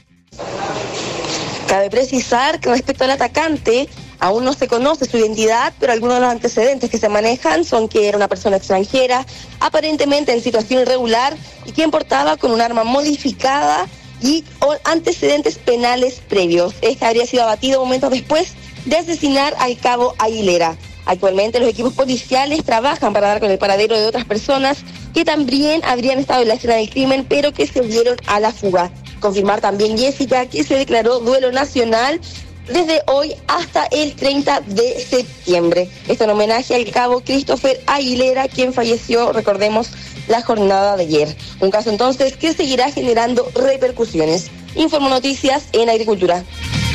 Cabe precisar que respecto al atacante, aún no se conoce su identidad, pero algunos de los antecedentes que se manejan son que era una persona extranjera, aparentemente en situación irregular, y quien portaba con un arma modificada y antecedentes penales previos. Este habría sido abatido momentos después de asesinar al cabo Aguilera. Actualmente los equipos policiales trabajan para dar con el paradero de otras personas que también habrían estado en la escena del crimen, pero que se dieron a la fuga. Confirmar también, Jessica, que se declaró duelo nacional desde hoy hasta el 30 de septiembre. Esto en homenaje al cabo Christopher Aguilera, quien falleció, recordemos, la jornada de ayer. Un caso entonces que seguirá generando repercusiones. Informo Noticias en Agricultura.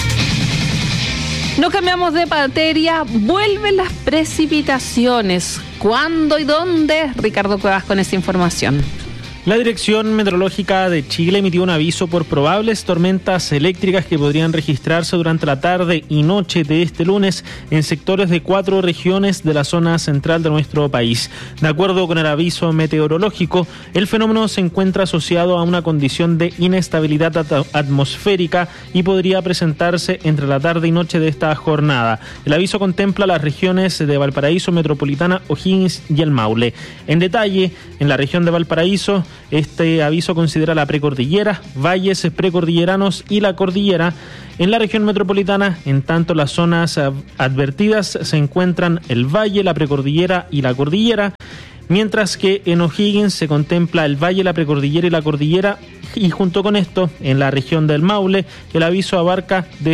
No cambiamos de materia, vuelven las precipitaciones. ¿Cuándo y dónde? Ricardo Cuevas con esta información. La Dirección Meteorológica de Chile emitió un aviso por probables tormentas eléctricas que podrían registrarse durante la tarde y noche de este lunes en sectores de 4 regiones de la zona central de nuestro país. De acuerdo con el aviso meteorológico, el fenómeno se encuentra asociado a una condición de inestabilidad atmosférica y podría presentarse entre la tarde y noche de esta jornada. El aviso contempla las regiones de Valparaíso, Metropolitana, O'Higgins y el Maule. En detalle, en la región de Valparaíso, este aviso considera la precordillera, valles precordilleranos y la cordillera. En la región metropolitana, en tanto, las zonas advertidas se encuentran el valle, la precordillera y la cordillera, mientras que en O'Higgins se contempla el valle, la precordillera y la cordillera, y junto con esto, en la región del Maule, el aviso abarca de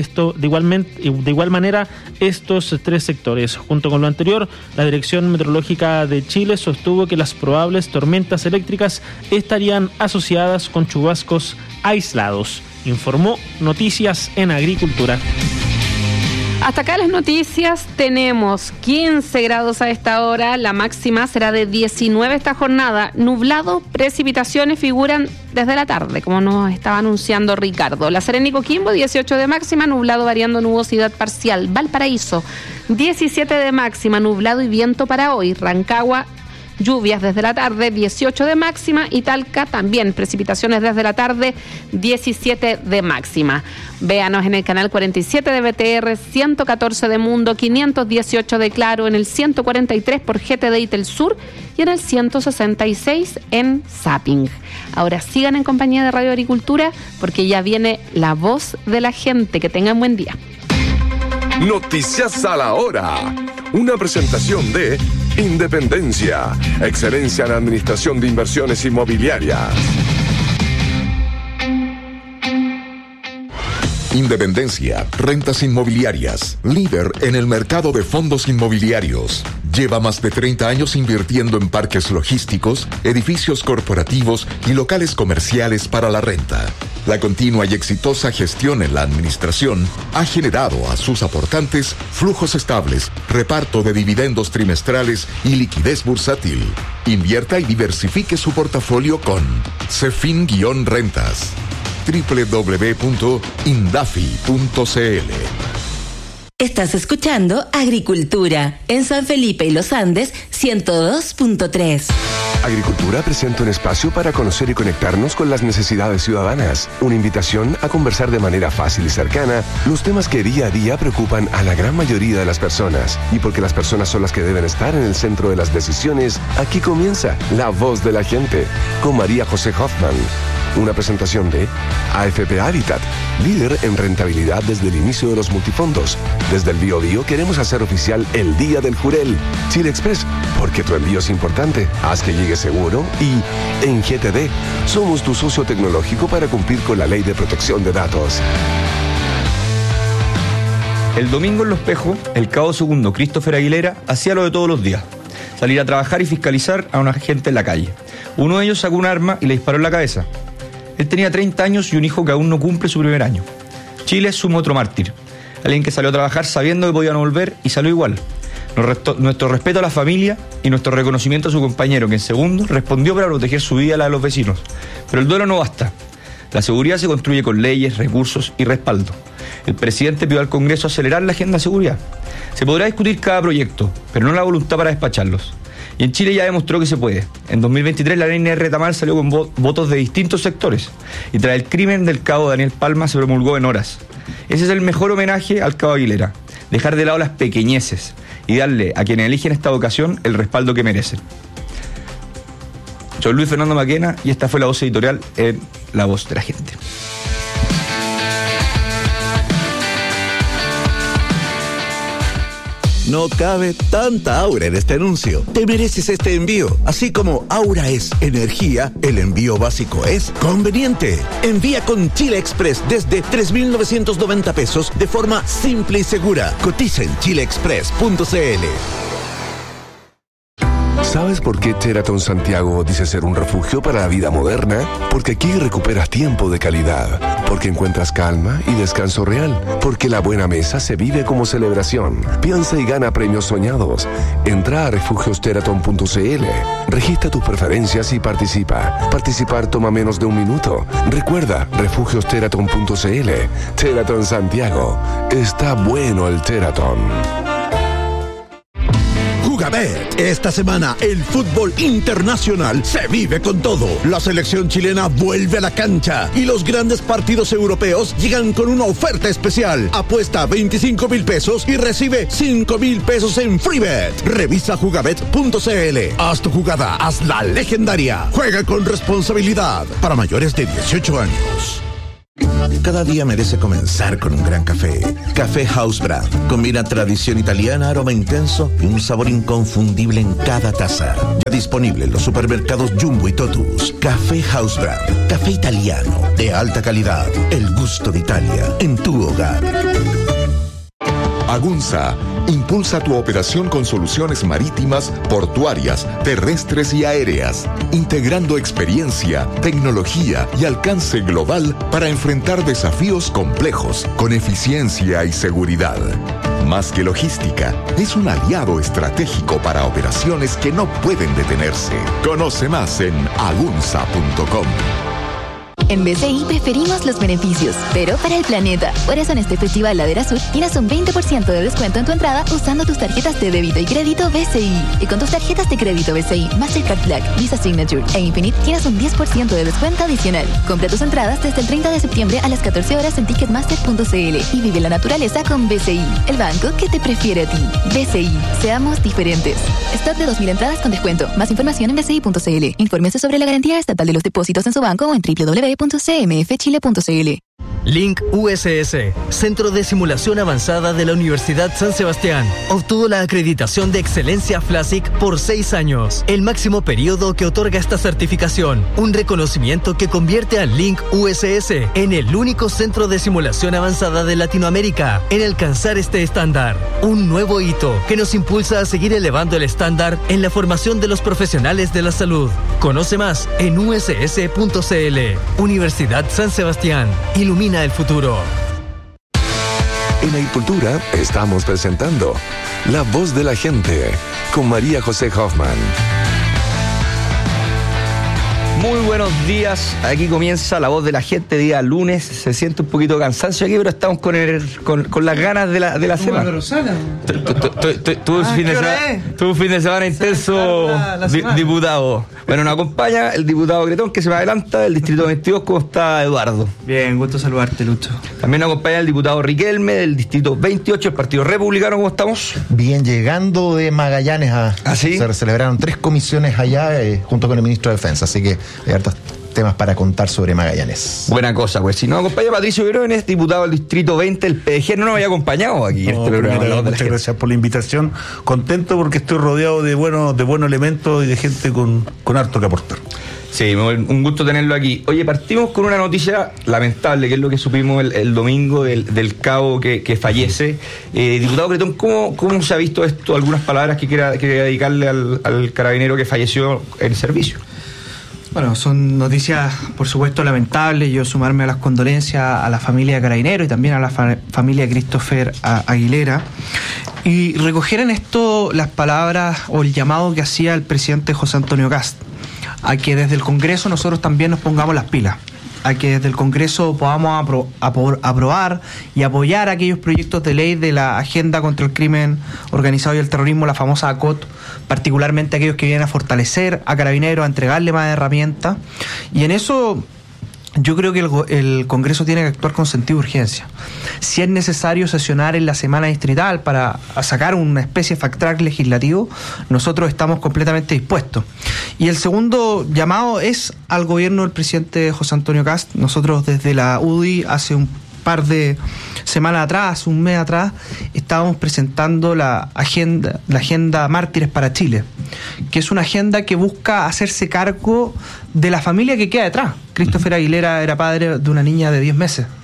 igual manera estos 3 sectores. Junto con lo anterior, la Dirección Meteorológica de Chile sostuvo que las probables tormentas eléctricas estarían asociadas con chubascos aislados. Informó Noticias en Agricultura. Hasta acá las noticias. Tenemos 15 grados a esta hora, la máxima será de 19 esta jornada. Nublado, precipitaciones figuran desde la tarde, como nos estaba anunciando Ricardo. La Serena y Coquimbo, 18 de máxima, nublado variando nubosidad parcial. Valparaíso, 17 de máxima, nublado y viento para hoy. Rancagua, lluvias desde la tarde, 18 de máxima, y Talca también, precipitaciones desde la tarde, 17 de máxima. Véanos en el canal 47 de BTR, 114 de Mundo, 518 de Claro, en el 143 por GTD y Telsur y en el 166 en Zapping. Ahora sigan en compañía de Radio Agricultura porque ya viene La Voz de la Gente. Que tengan buen día. Noticias a la hora. Una presentación de Independencia, excelencia en administración de inversiones inmobiliarias. Independencia, rentas inmobiliarias, líder en el mercado de fondos inmobiliarios. Lleva más de 30 años invirtiendo en parques logísticos, edificios corporativos y locales comerciales para la renta. La continua y exitosa gestión en la administración ha generado a sus aportantes flujos estables, reparto de dividendos trimestrales y liquidez bursátil. Invierta y diversifique su portafolio con Cefin-Rentas. www.indafi.cl. Estás escuchando Agricultura en San Felipe y Los Andes 102.3. Agricultura presenta un espacio para conocer y conectarnos con las necesidades ciudadanas. Una invitación a conversar de manera fácil y cercana los temas que día a día preocupan a la gran mayoría de las personas. Y porque las personas son las que deben estar en el centro de las decisiones, aquí comienza La Voz de la Gente con María José Hoffman. Una presentación de AFP Habitat, líder en rentabilidad desde el inicio de los multifondos. Desde el Biobío queremos hacer oficial el Día del Jurel. Chile Express, porque tu envío es importante. Haz que llegue seguro. Y en GTD, somos tu socio tecnológico para cumplir con la Ley de Protección de Datos. El domingo en Los Pejos, el cabo segundo Christopher Aguilera hacía lo de todos los días: salir a trabajar y fiscalizar a una gente en la calle. Uno de ellos sacó un arma y le disparó en la cabeza. Él tenía 30 años y un hijo que aún no cumple su primer año. Chile sumó otro mártir, alguien que salió a trabajar sabiendo que podía no volver y salió igual. Nuestro respeto a la familia y nuestro reconocimiento a su compañero, que en segundo respondió para proteger su vida y la de los vecinos. Pero el duelo no basta. La seguridad se construye con leyes, recursos y respaldo. El presidente pidió al Congreso acelerar la agenda de seguridad. Se podrá discutir cada proyecto, pero no la voluntad para despacharlos. Y en Chile ya demostró que se puede. En 2023 la ley Retamal salió con votos de distintos sectores. Y tras el crimen del cabo Daniel Palma se promulgó en horas. Ese es el mejor homenaje al cabo Aguilera. Dejar de lado las pequeñeces y darle a quienes eligen esta vocación el respaldo que merecen. Soy Luis Fernando Maquena y esta fue la voz editorial en La Voz de la Gente. No cabe tanta aura en este anuncio. Te mereces este envío. Así como aura es energía, el envío básico es conveniente. Envía con Chile Express desde 3.990 pesos de forma simple y segura. Cotiza en chileexpress.cl. ¿Sabes ¿Sabes por qué Sheraton Santiago dice ser un refugio para la vida moderna? Porque aquí recuperas tiempo de calidad, porque encuentras calma y descanso real, porque la buena mesa se vive como celebración. Piensa y gana premios soñados. Entra a refugiosheraton.cl, registra tus preferencias y participa. Participar toma menos de un minuto. Recuerda, refugiosheraton.cl. Sheraton Santiago. Está bueno el Sheraton. Jugabet. Esta semana el fútbol internacional se vive con todo. La selección chilena vuelve a la cancha y los grandes partidos europeos llegan con una oferta especial. Apuesta 25,000 pesos y recibe 5,000 pesos en FreeBet. Revisa jugabet.cl. Haz tu jugada, hazla legendaria. Juega con responsabilidad. Para mayores de 18 años. Cada día merece comenzar con un gran café. Café House Brand. Combina tradición italiana, aroma intenso y un sabor inconfundible en cada taza. Ya disponible en los supermercados Jumbo y Totus. Café House Brand. Café italiano de alta calidad. El gusto de Italia en tu hogar. Agunza impulsa tu operación con soluciones marítimas, portuarias, terrestres y aéreas, integrando experiencia, tecnología y alcance global para enfrentar desafíos complejos con eficiencia y seguridad. Más que logística, es un aliado estratégico para operaciones que no pueden detenerse. Conoce más en agunza.com. En BCI preferimos los beneficios, pero para el planeta. Por eso en este Festival Ladera Sur tienes un 20% de descuento en tu entrada usando tus tarjetas de débito y crédito BCI. Y con tus tarjetas de crédito BCI, Mastercard Black, Visa Signature e Infinite tienes un 10% de descuento adicional. Compra tus entradas desde el 30 de septiembre a las 14 horas en Ticketmaster.cl y vive la naturaleza con BCI, el banco que te prefiere a ti. BCI, seamos diferentes. Stock de 2,000 entradas con descuento. Más información en bci.cl. Infórmese sobre la garantía estatal de los depósitos en su banco o en www.cmfchile.cl. Link USS, Centro de Simulación Avanzada de la Universidad San Sebastián, obtuvo la acreditación de excelencia FLASIC por 6 años, el máximo periodo que otorga esta certificación, un reconocimiento que convierte a Link USS en el único centro de simulación avanzada de Latinoamérica en alcanzar este estándar, un nuevo hito que nos impulsa a seguir elevando el estándar en la formación de los profesionales de la salud. Conoce más en uss.cl. Universidad San Sebastián, ilumina el futuro. En Agricultura estamos presentando La Voz de la Gente con María José Hoffman. Muy buenos días, aquí comienza La Voz de la Gente, día lunes. Se siente un poquito de cansancio aquí, pero estamos con las ganas de la semana. Tuve un fin de semana intenso, diputado. Bueno, nos acompaña el diputado Cretón, que se me adelanta, del distrito 22. ¿Cómo está, Eduardo? Bien, gusto saludarte, Lucho. También nos acompaña el diputado Riquelme, del distrito 28, el Partido Republicano. ¿Cómo estamos? Bien, llegando de Magallanes ¿sí? Se celebraron 3 comisiones allá junto con el ministro de Defensa, así que hay hartos temas para contar sobre Magallanes. Buena cosa, pues. Si nos acompaña Patricio Briones, diputado del distrito 20, el PDG, no nos había acompañado aquí en este programa. Muchas gracias por la invitación. Contento porque estoy rodeado de buenos elementos y de gente con harto que aportar. Sí, un gusto tenerlo aquí. Oye, partimos con una noticia lamentable, que es lo que supimos el domingo del cabo que fallece. Diputado Cretón, ¿cómo se ha visto esto? Algunas palabras que quiera dedicarle al carabinero que falleció en servicio. Bueno, son noticias, por supuesto, lamentables. Yo sumarme a las condolencias a la familia de Carabinero y también a la familia de Christopher Aguilera. Y recoger en esto las palabras o el llamado que hacía el presidente José Antonio Kast, a que desde el Congreso nosotros también nos pongamos las pilas, a que desde el Congreso podamos aprobar y apoyar aquellos proyectos de ley de la agenda contra el crimen organizado y el terrorismo, la famosa ACOT, particularmente aquellos que vienen a fortalecer a Carabineros, a entregarle más herramientas. Y en eso yo creo que el Congreso tiene que actuar con sentido de urgencia. Si es necesario sesionar en la semana distrital para sacar una especie de fast track legislativo, nosotros estamos completamente dispuestos. Y el segundo llamado es al gobierno del presidente José Antonio Kast. Nosotros desde la UDI hace un par de semanas atrás, un mes atrás, estábamos presentando la agenda Mártires para Chile, que es una agenda que busca hacerse cargo de la familia que queda detrás. Christopher Aguilera era padre de una niña de 10 meses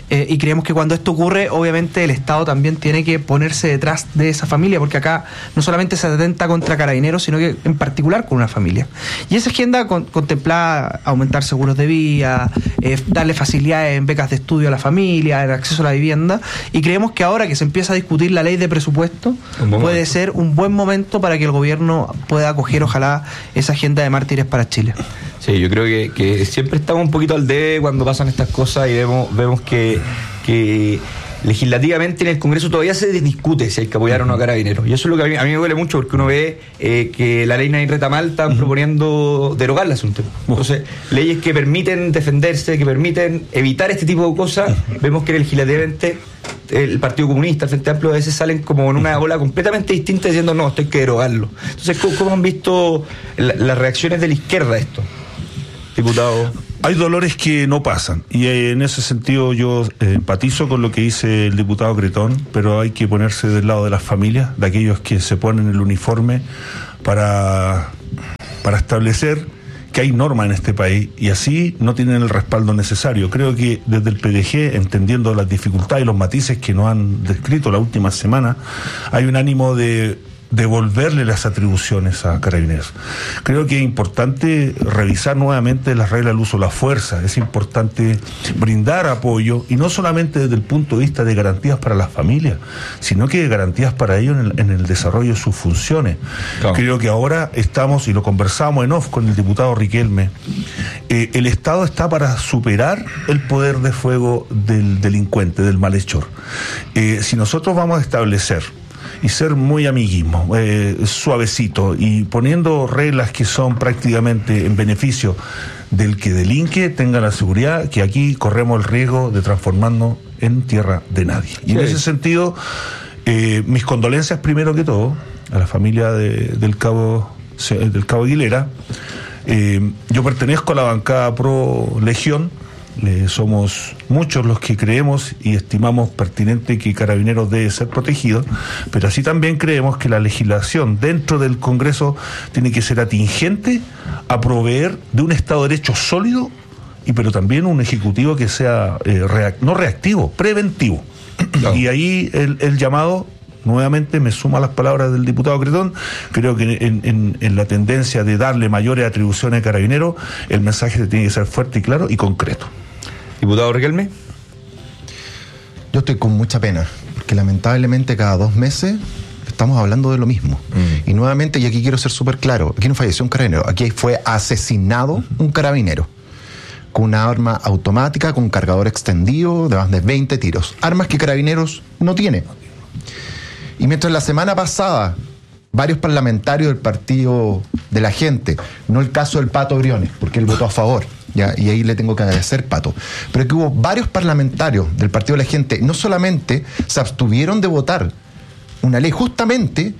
y creemos que cuando esto ocurre, obviamente el Estado también tiene que ponerse detrás de esa familia, porque acá no solamente se atenta contra Carabineros, sino que en particular con una familia. Y esa agenda contemplaba aumentar seguros de vía, darle facilidades en becas de estudio a la familia, el acceso a la vivienda, y creemos que ahora que se empieza a discutir la ley de presupuesto, puede ser un buen momento para que el gobierno pueda acoger, ojalá, esa agenda de mártires para Chile. Sí, yo creo que siempre estamos un poquito al debe cuando pasan estas cosas y vemos que legislativamente en el Congreso todavía se discute si hay que apoyar o no a Carabineros. Y eso es lo que a mí me duele mucho, porque uno ve que la ley Nain Retamal están proponiendo derogarla hace un tiempo. Entonces, leyes que permiten defenderse, que permiten evitar este tipo de cosas, vemos que legislativamente el Partido Comunista, el Frente Amplio, a veces salen como en una ola completamente distinta diciendo no, esto hay que derogarlo. Entonces, ¿cómo han visto las reacciones de la izquierda a esto, diputado? Hay dolores que no pasan, y en ese sentido yo empatizo con lo que dice el diputado Cretón, pero hay que ponerse del lado de las familias, de aquellos que se ponen el uniforme para establecer que hay norma en este país, y así no tienen el respaldo necesario. Creo que desde el PDG, entendiendo las dificultades y los matices que nos han descrito la última semana, hay un ánimo de devolverle las atribuciones a Carabineros. Creo que es importante revisar nuevamente las reglas del uso de la fuerza, es importante brindar apoyo, y no solamente desde el punto de vista de garantías para las familias, sino que garantías para ellos en el desarrollo de sus funciones. Claro. Creo que ahora estamos, y lo conversamos en off con el diputado Riquelme, el Estado está para superar el poder de fuego del delincuente, del malhechor. Si nosotros vamos a establecer y ser muy amiguismo, suavecito, y poniendo reglas que son prácticamente en beneficio del que delinque, tenga la seguridad que aquí corremos el riesgo de transformarnos en tierra de nadie. Y en ese sentido, mis condolencias primero que todo a la familia del cabo Aguilera. Yo pertenezco a la bancada pro Legión. Somos muchos los que creemos y estimamos pertinente que Carabineros debe ser protegido, pero así también creemos que la legislación dentro del Congreso tiene que ser atingente a proveer de un Estado de Derecho sólido, pero también un Ejecutivo que sea no reactivo, preventivo. No. Y ahí el llamado, nuevamente me suma a las palabras del diputado Cretón, creo que en la tendencia de darle mayores atribuciones a Carabineros, el mensaje tiene que ser fuerte y claro y concreto. Diputado Riquelme. Yo estoy con mucha pena, porque lamentablemente cada 2 meses estamos hablando de lo mismo. Y nuevamente, y aquí quiero ser súper claro, aquí no falleció un carabinero, aquí fue asesinado un carabinero con una arma automática, con un cargador extendido de más de 20 tiros. Armas que Carabineros no tiene. Y mientras la semana pasada varios parlamentarios del Partido de la Gente, no el caso del Pato Briones, porque él votó a favor, ¿ya? Y ahí le tengo que agradecer, Pato, pero que hubo varios parlamentarios del Partido de la Gente, no solamente se abstuvieron de votar una ley justamente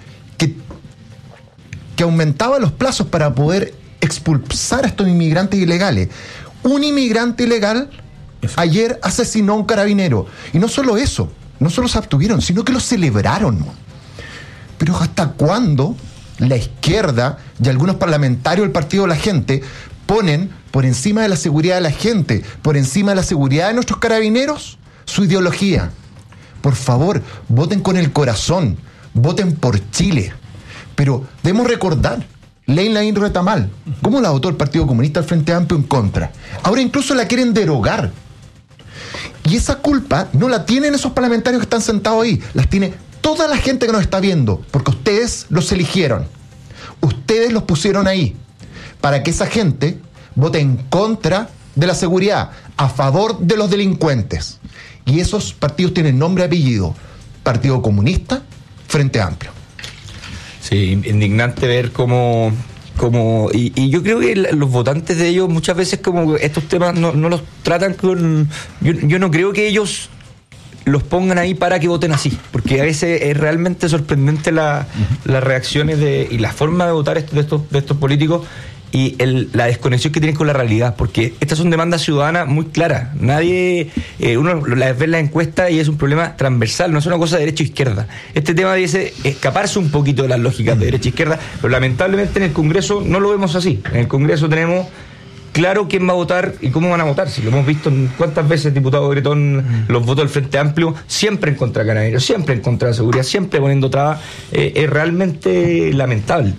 que aumentaba los plazos para poder expulsar a estos inmigrantes ilegales. Un inmigrante ilegal ayer asesinó a un carabinero, y no solo eso, no solo se abstuvieron, sino que lo celebraron. Pero ¿hasta cuándo la izquierda y algunos parlamentarios del Partido de la Gente ponen por encima de la seguridad de la gente, por encima de la seguridad de nuestros carabineros, su ideología? Por favor, voten con el corazón, voten por Chile. Pero debemos recordar, ley Nain Retamal, ¿cómo la votó el Partido Comunista al Frente Amplio en contra? Ahora incluso la quieren derogar. Y esa culpa no la tienen esos parlamentarios que están sentados ahí, las tiene toda la gente que nos está viendo, porque ustedes los eligieron, ustedes los pusieron ahí, para que esa gente vote en contra de la seguridad, a favor de los delincuentes. Y esos partidos tienen nombre y apellido: Partido Comunista, Frente Amplio. Sí, indignante ver cómo y yo creo que los votantes de ellos muchas veces como estos temas no los tratan con... Yo no creo que ellos los pongan ahí para que voten así, porque a veces es realmente sorprendente las reacciones y la forma de votar de estos políticos y la desconexión que tienen con la realidad, porque estas son demandas ciudadanas muy claras. Nadie, uno las ve en la encuesta y es un problema transversal, no es una cosa de derecha o izquierda. Este tema debe escaparse un poquito de las lógicas de derecha e izquierda, pero lamentablemente en el Congreso no lo vemos así. En el Congreso tenemos claro quién va a votar y cómo van a votar. Si lo hemos visto cuántas veces el diputado Gretón, los votos del Frente Amplio, siempre en contra de Carabineros, siempre en contra de la seguridad, siempre poniendo trabas. Es realmente lamentable.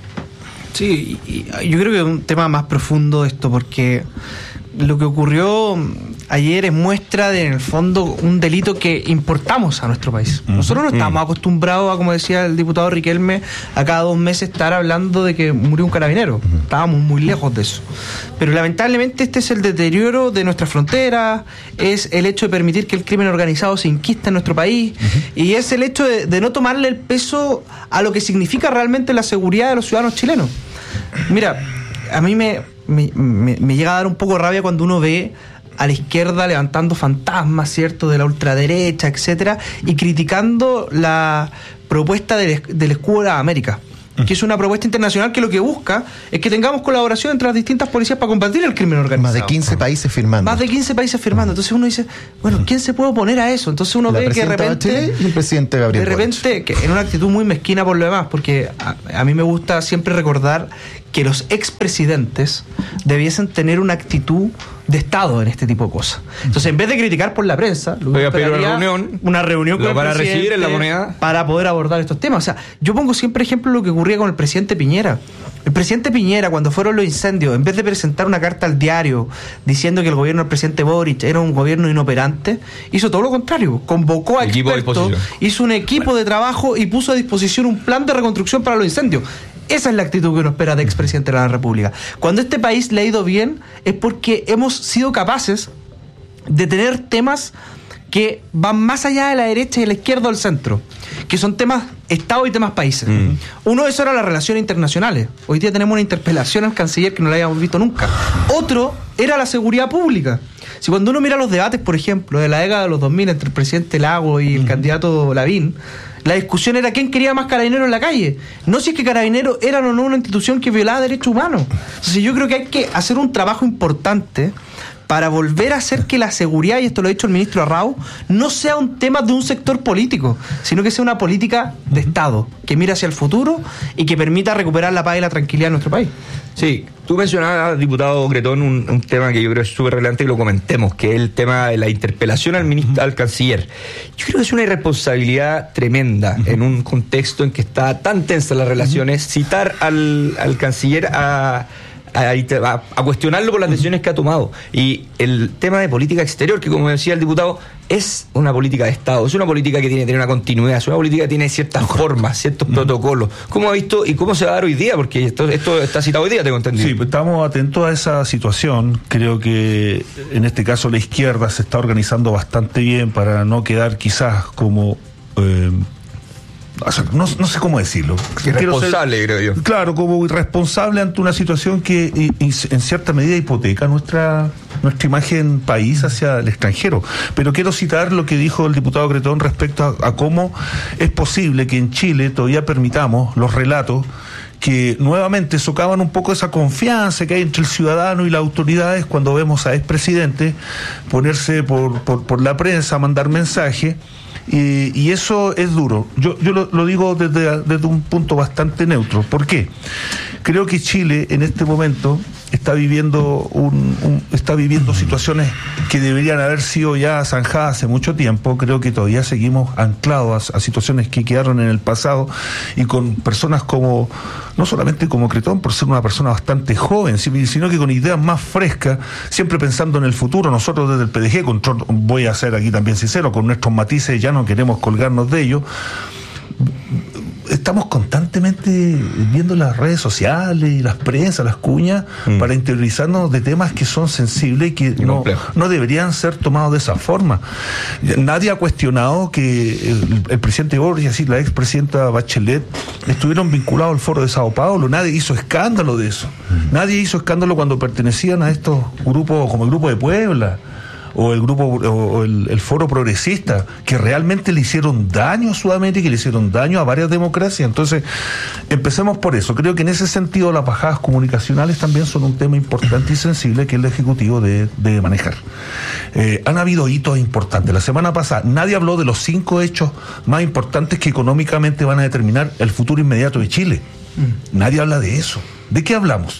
Sí, y yo creo que es un tema más profundo esto, porque lo que ocurrió ayer es muestra de, en el fondo, un delito que importamos a nuestro país. Nosotros no estamos acostumbrados a, como decía el diputado Riquelme, a cada 2 meses estar hablando de que murió un carabinero. Estábamos muy lejos de eso. Pero lamentablemente este es el deterioro de nuestras fronteras, es el hecho de permitir que el crimen organizado se inquista en nuestro país, y es el hecho de no tomarle el peso a lo que significa realmente la seguridad de los ciudadanos chilenos. Mira, a mí me llega a dar un poco de rabia cuando uno ve a la izquierda levantando fantasmas, ¿cierto?, de la ultraderecha, etcétera, y criticando la propuesta del escudo de las Américas, que es una propuesta internacional que lo que busca es que tengamos colaboración entre las distintas policías para combatir el crimen organizado. Más de 15 países firmando. Más de 15 países firmando. Entonces uno dice, bueno, ¿quién se puede oponer a eso? Entonces uno ve que de repente... y el presidente Gabriel de repente, que en una actitud muy mezquina por lo demás, porque a mí me gusta siempre recordar que los expresidentes debiesen tener una actitud de Estado en este tipo de cosas. Entonces, en vez de criticar por la prensa, pero una reunión con el para presidente recibir en la moneda para poder abordar estos temas. O sea, yo pongo siempre ejemplo lo que ocurría con el presidente Piñera. El presidente Piñera, cuando fueron los incendios, en vez de presentar una carta al diario diciendo que el gobierno del presidente Boric era un gobierno inoperante, hizo todo lo contrario. Convocó a expertos, hizo un equipo de trabajo y puso a disposición un plan de reconstrucción para los incendios. Esa es la actitud que uno espera de expresidente de la República. Cuando este país le ha ido bien es porque hemos sido capaces de tener temas que van más allá de la derecha y de la izquierda o del centro, que son temas Estado y temas países. Uno de esos era las relaciones internacionales. Hoy día tenemos una interpelación al canciller que no la habíamos visto nunca. Otro era la seguridad pública. Si cuando uno mira los debates, por ejemplo, de la década de los 2000 entre el presidente Lagos y el candidato Lavín, la discusión era quién quería más carabineros en la calle, no si es que carabineros eran o no una institución que violaba derechos humanos. Entonces yo creo que hay que hacer un trabajo importante para volver a hacer que la seguridad, y esto lo ha dicho el ministro Arrau, no sea un tema de un sector político, sino que sea una política de Estado, que mire hacia el futuro y que permita recuperar la paz y la tranquilidad en nuestro país. Sí, tú mencionabas, diputado Gretón, un tema que yo creo es súper relevante que lo comentemos, que es el tema de la interpelación al ministro, al canciller. Yo creo que es una irresponsabilidad tremenda en un contexto en que está tan tensa las relaciones, citar al canciller a cuestionarlo por las decisiones que ha tomado. Y el tema de política exterior, que como decía el diputado, es una política de Estado, es una política que tiene que tener una continuidad, es una política que tiene ciertas formas, ciertos protocolos. ¿Cómo ha visto y cómo se va a dar hoy día? Porque esto está citado hoy día, tengo entendido. Sí, pues estamos atentos a esa situación. Creo que en este caso la izquierda se está organizando bastante bien para no quedar quizás como... no sé cómo decirlo. Irresponsable, creo yo. Claro, como irresponsable ante una situación que en cierta medida hipoteca nuestra imagen país hacia el extranjero. Pero quiero citar lo que dijo el diputado Gretón respecto a cómo es posible que en Chile todavía permitamos los relatos que nuevamente socavan un poco esa confianza que hay entre el ciudadano y las autoridades cuando vemos a expresidentes ponerse por la prensa a mandar mensajes. Y eso es duro. Yo lo digo desde un punto bastante neutro. ¿Por qué? Creo que Chile en este momento está viviendo situaciones que deberían haber sido ya zanjadas hace mucho tiempo. Creo que todavía seguimos anclados a situaciones que quedaron en el pasado y con personas como, no solamente como Gretón, por ser una persona bastante joven, sino que con ideas más frescas, siempre pensando en el futuro. Nosotros desde el PDG, voy a ser aquí también sincero, con nuestros matices ya no queremos colgarnos de ellos. Estamos constantemente viendo las redes sociales y las prensas, las cuñas, para interiorizarnos de temas que son sensibles y que no deberían ser tomados de esa forma. Nadie ha cuestionado que el presidente Boric y la expresidenta Bachelet estuvieron vinculados al Foro de Sao Paulo. Nadie hizo escándalo de eso. Nadie hizo escándalo cuando pertenecían a estos grupos como el Grupo de Puebla o el grupo o el Foro Progresista, que realmente le hicieron daño a Sudamérica y le hicieron daño a varias democracias. Entonces, empecemos por eso. Creo que en ese sentido las bajadas comunicacionales también son un tema importante y sensible que el Ejecutivo debe manejar. Han habido hitos importantes. La semana pasada nadie habló de los 5 hechos más importantes que económicamente van a determinar el futuro inmediato de Chile. Nadie habla de eso. ¿De qué hablamos?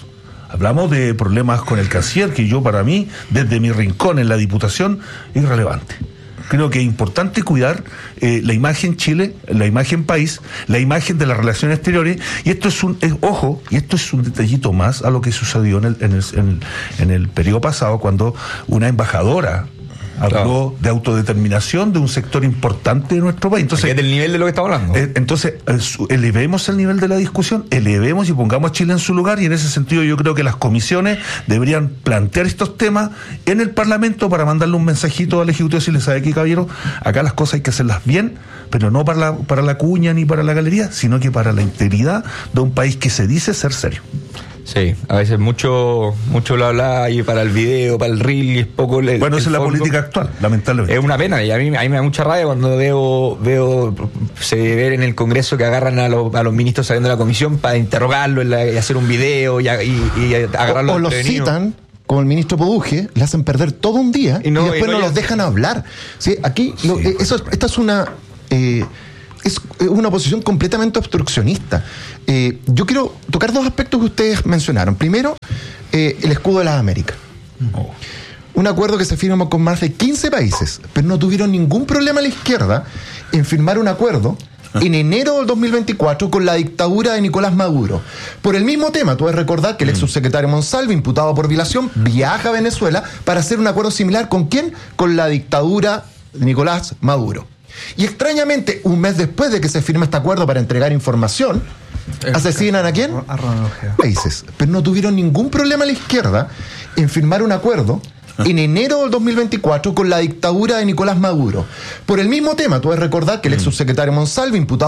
Hablamos de problemas con el canciller, que yo, para mí, desde mi rincón en la Diputación, es irrelevante. Creo que es importante cuidar la imagen Chile, la imagen país, la imagen de las relaciones exteriores, y esto es un detallito más a lo que sucedió en el periodo pasado, cuando una embajadora habló de autodeterminación de un sector importante de nuestro país. Entonces, es del nivel de lo que estamos hablando. Entonces, elevemos el nivel de la discusión, elevemos y pongamos a Chile en su lugar, y en ese sentido yo creo que las comisiones deberían plantear estos temas en el Parlamento para mandarle un mensajito al Ejecutivo y decirle: ¿sabe qué, caballero? Acá las cosas hay que hacerlas bien, pero no para la cuña ni para la galería, sino que para la integridad de un país que se dice ser serio. Sí, a veces mucho bla bla y para el video, para el reel, y es poco bueno, esa es la política actual, lamentablemente. Es una pena, y a mí me da mucha rabia cuando veo se ve en el Congreso que agarran a los ministros saliendo de la comisión para interrogarlo y hacer un video y agarrarlo. O los citan, como el ministro Poduje, le hacen perder todo un día y después no los dejan hablar. ¿Sí? Aquí esta es una posición completamente obstruccionista. Yo quiero tocar dos aspectos que ustedes mencionaron. Primero, el escudo de las Américas. Un acuerdo que se firmó con más de 15 países, pero no tuvieron ningún problema a la izquierda en firmar un acuerdo en enero del 2024 con la dictadura de Nicolás Maduro. Por el mismo tema, tú debes recordar que el ex subsecretario Monsalve, imputado por violación, viaja a Venezuela para hacer un acuerdo similar. ¿Con quién? Con la dictadura de Nicolás Maduro. Y extrañamente, un mes después de que se firme este acuerdo para entregar información, ¿asesinan a quién? A Ronald Ojeda. Países. Pero no tuvieron ningún problema a la izquierda en firmar un acuerdo en enero del 2024 con la dictadura de Nicolás Maduro. Por el mismo tema, tú debes recordar que el ex subsecretario Monsalve, imputado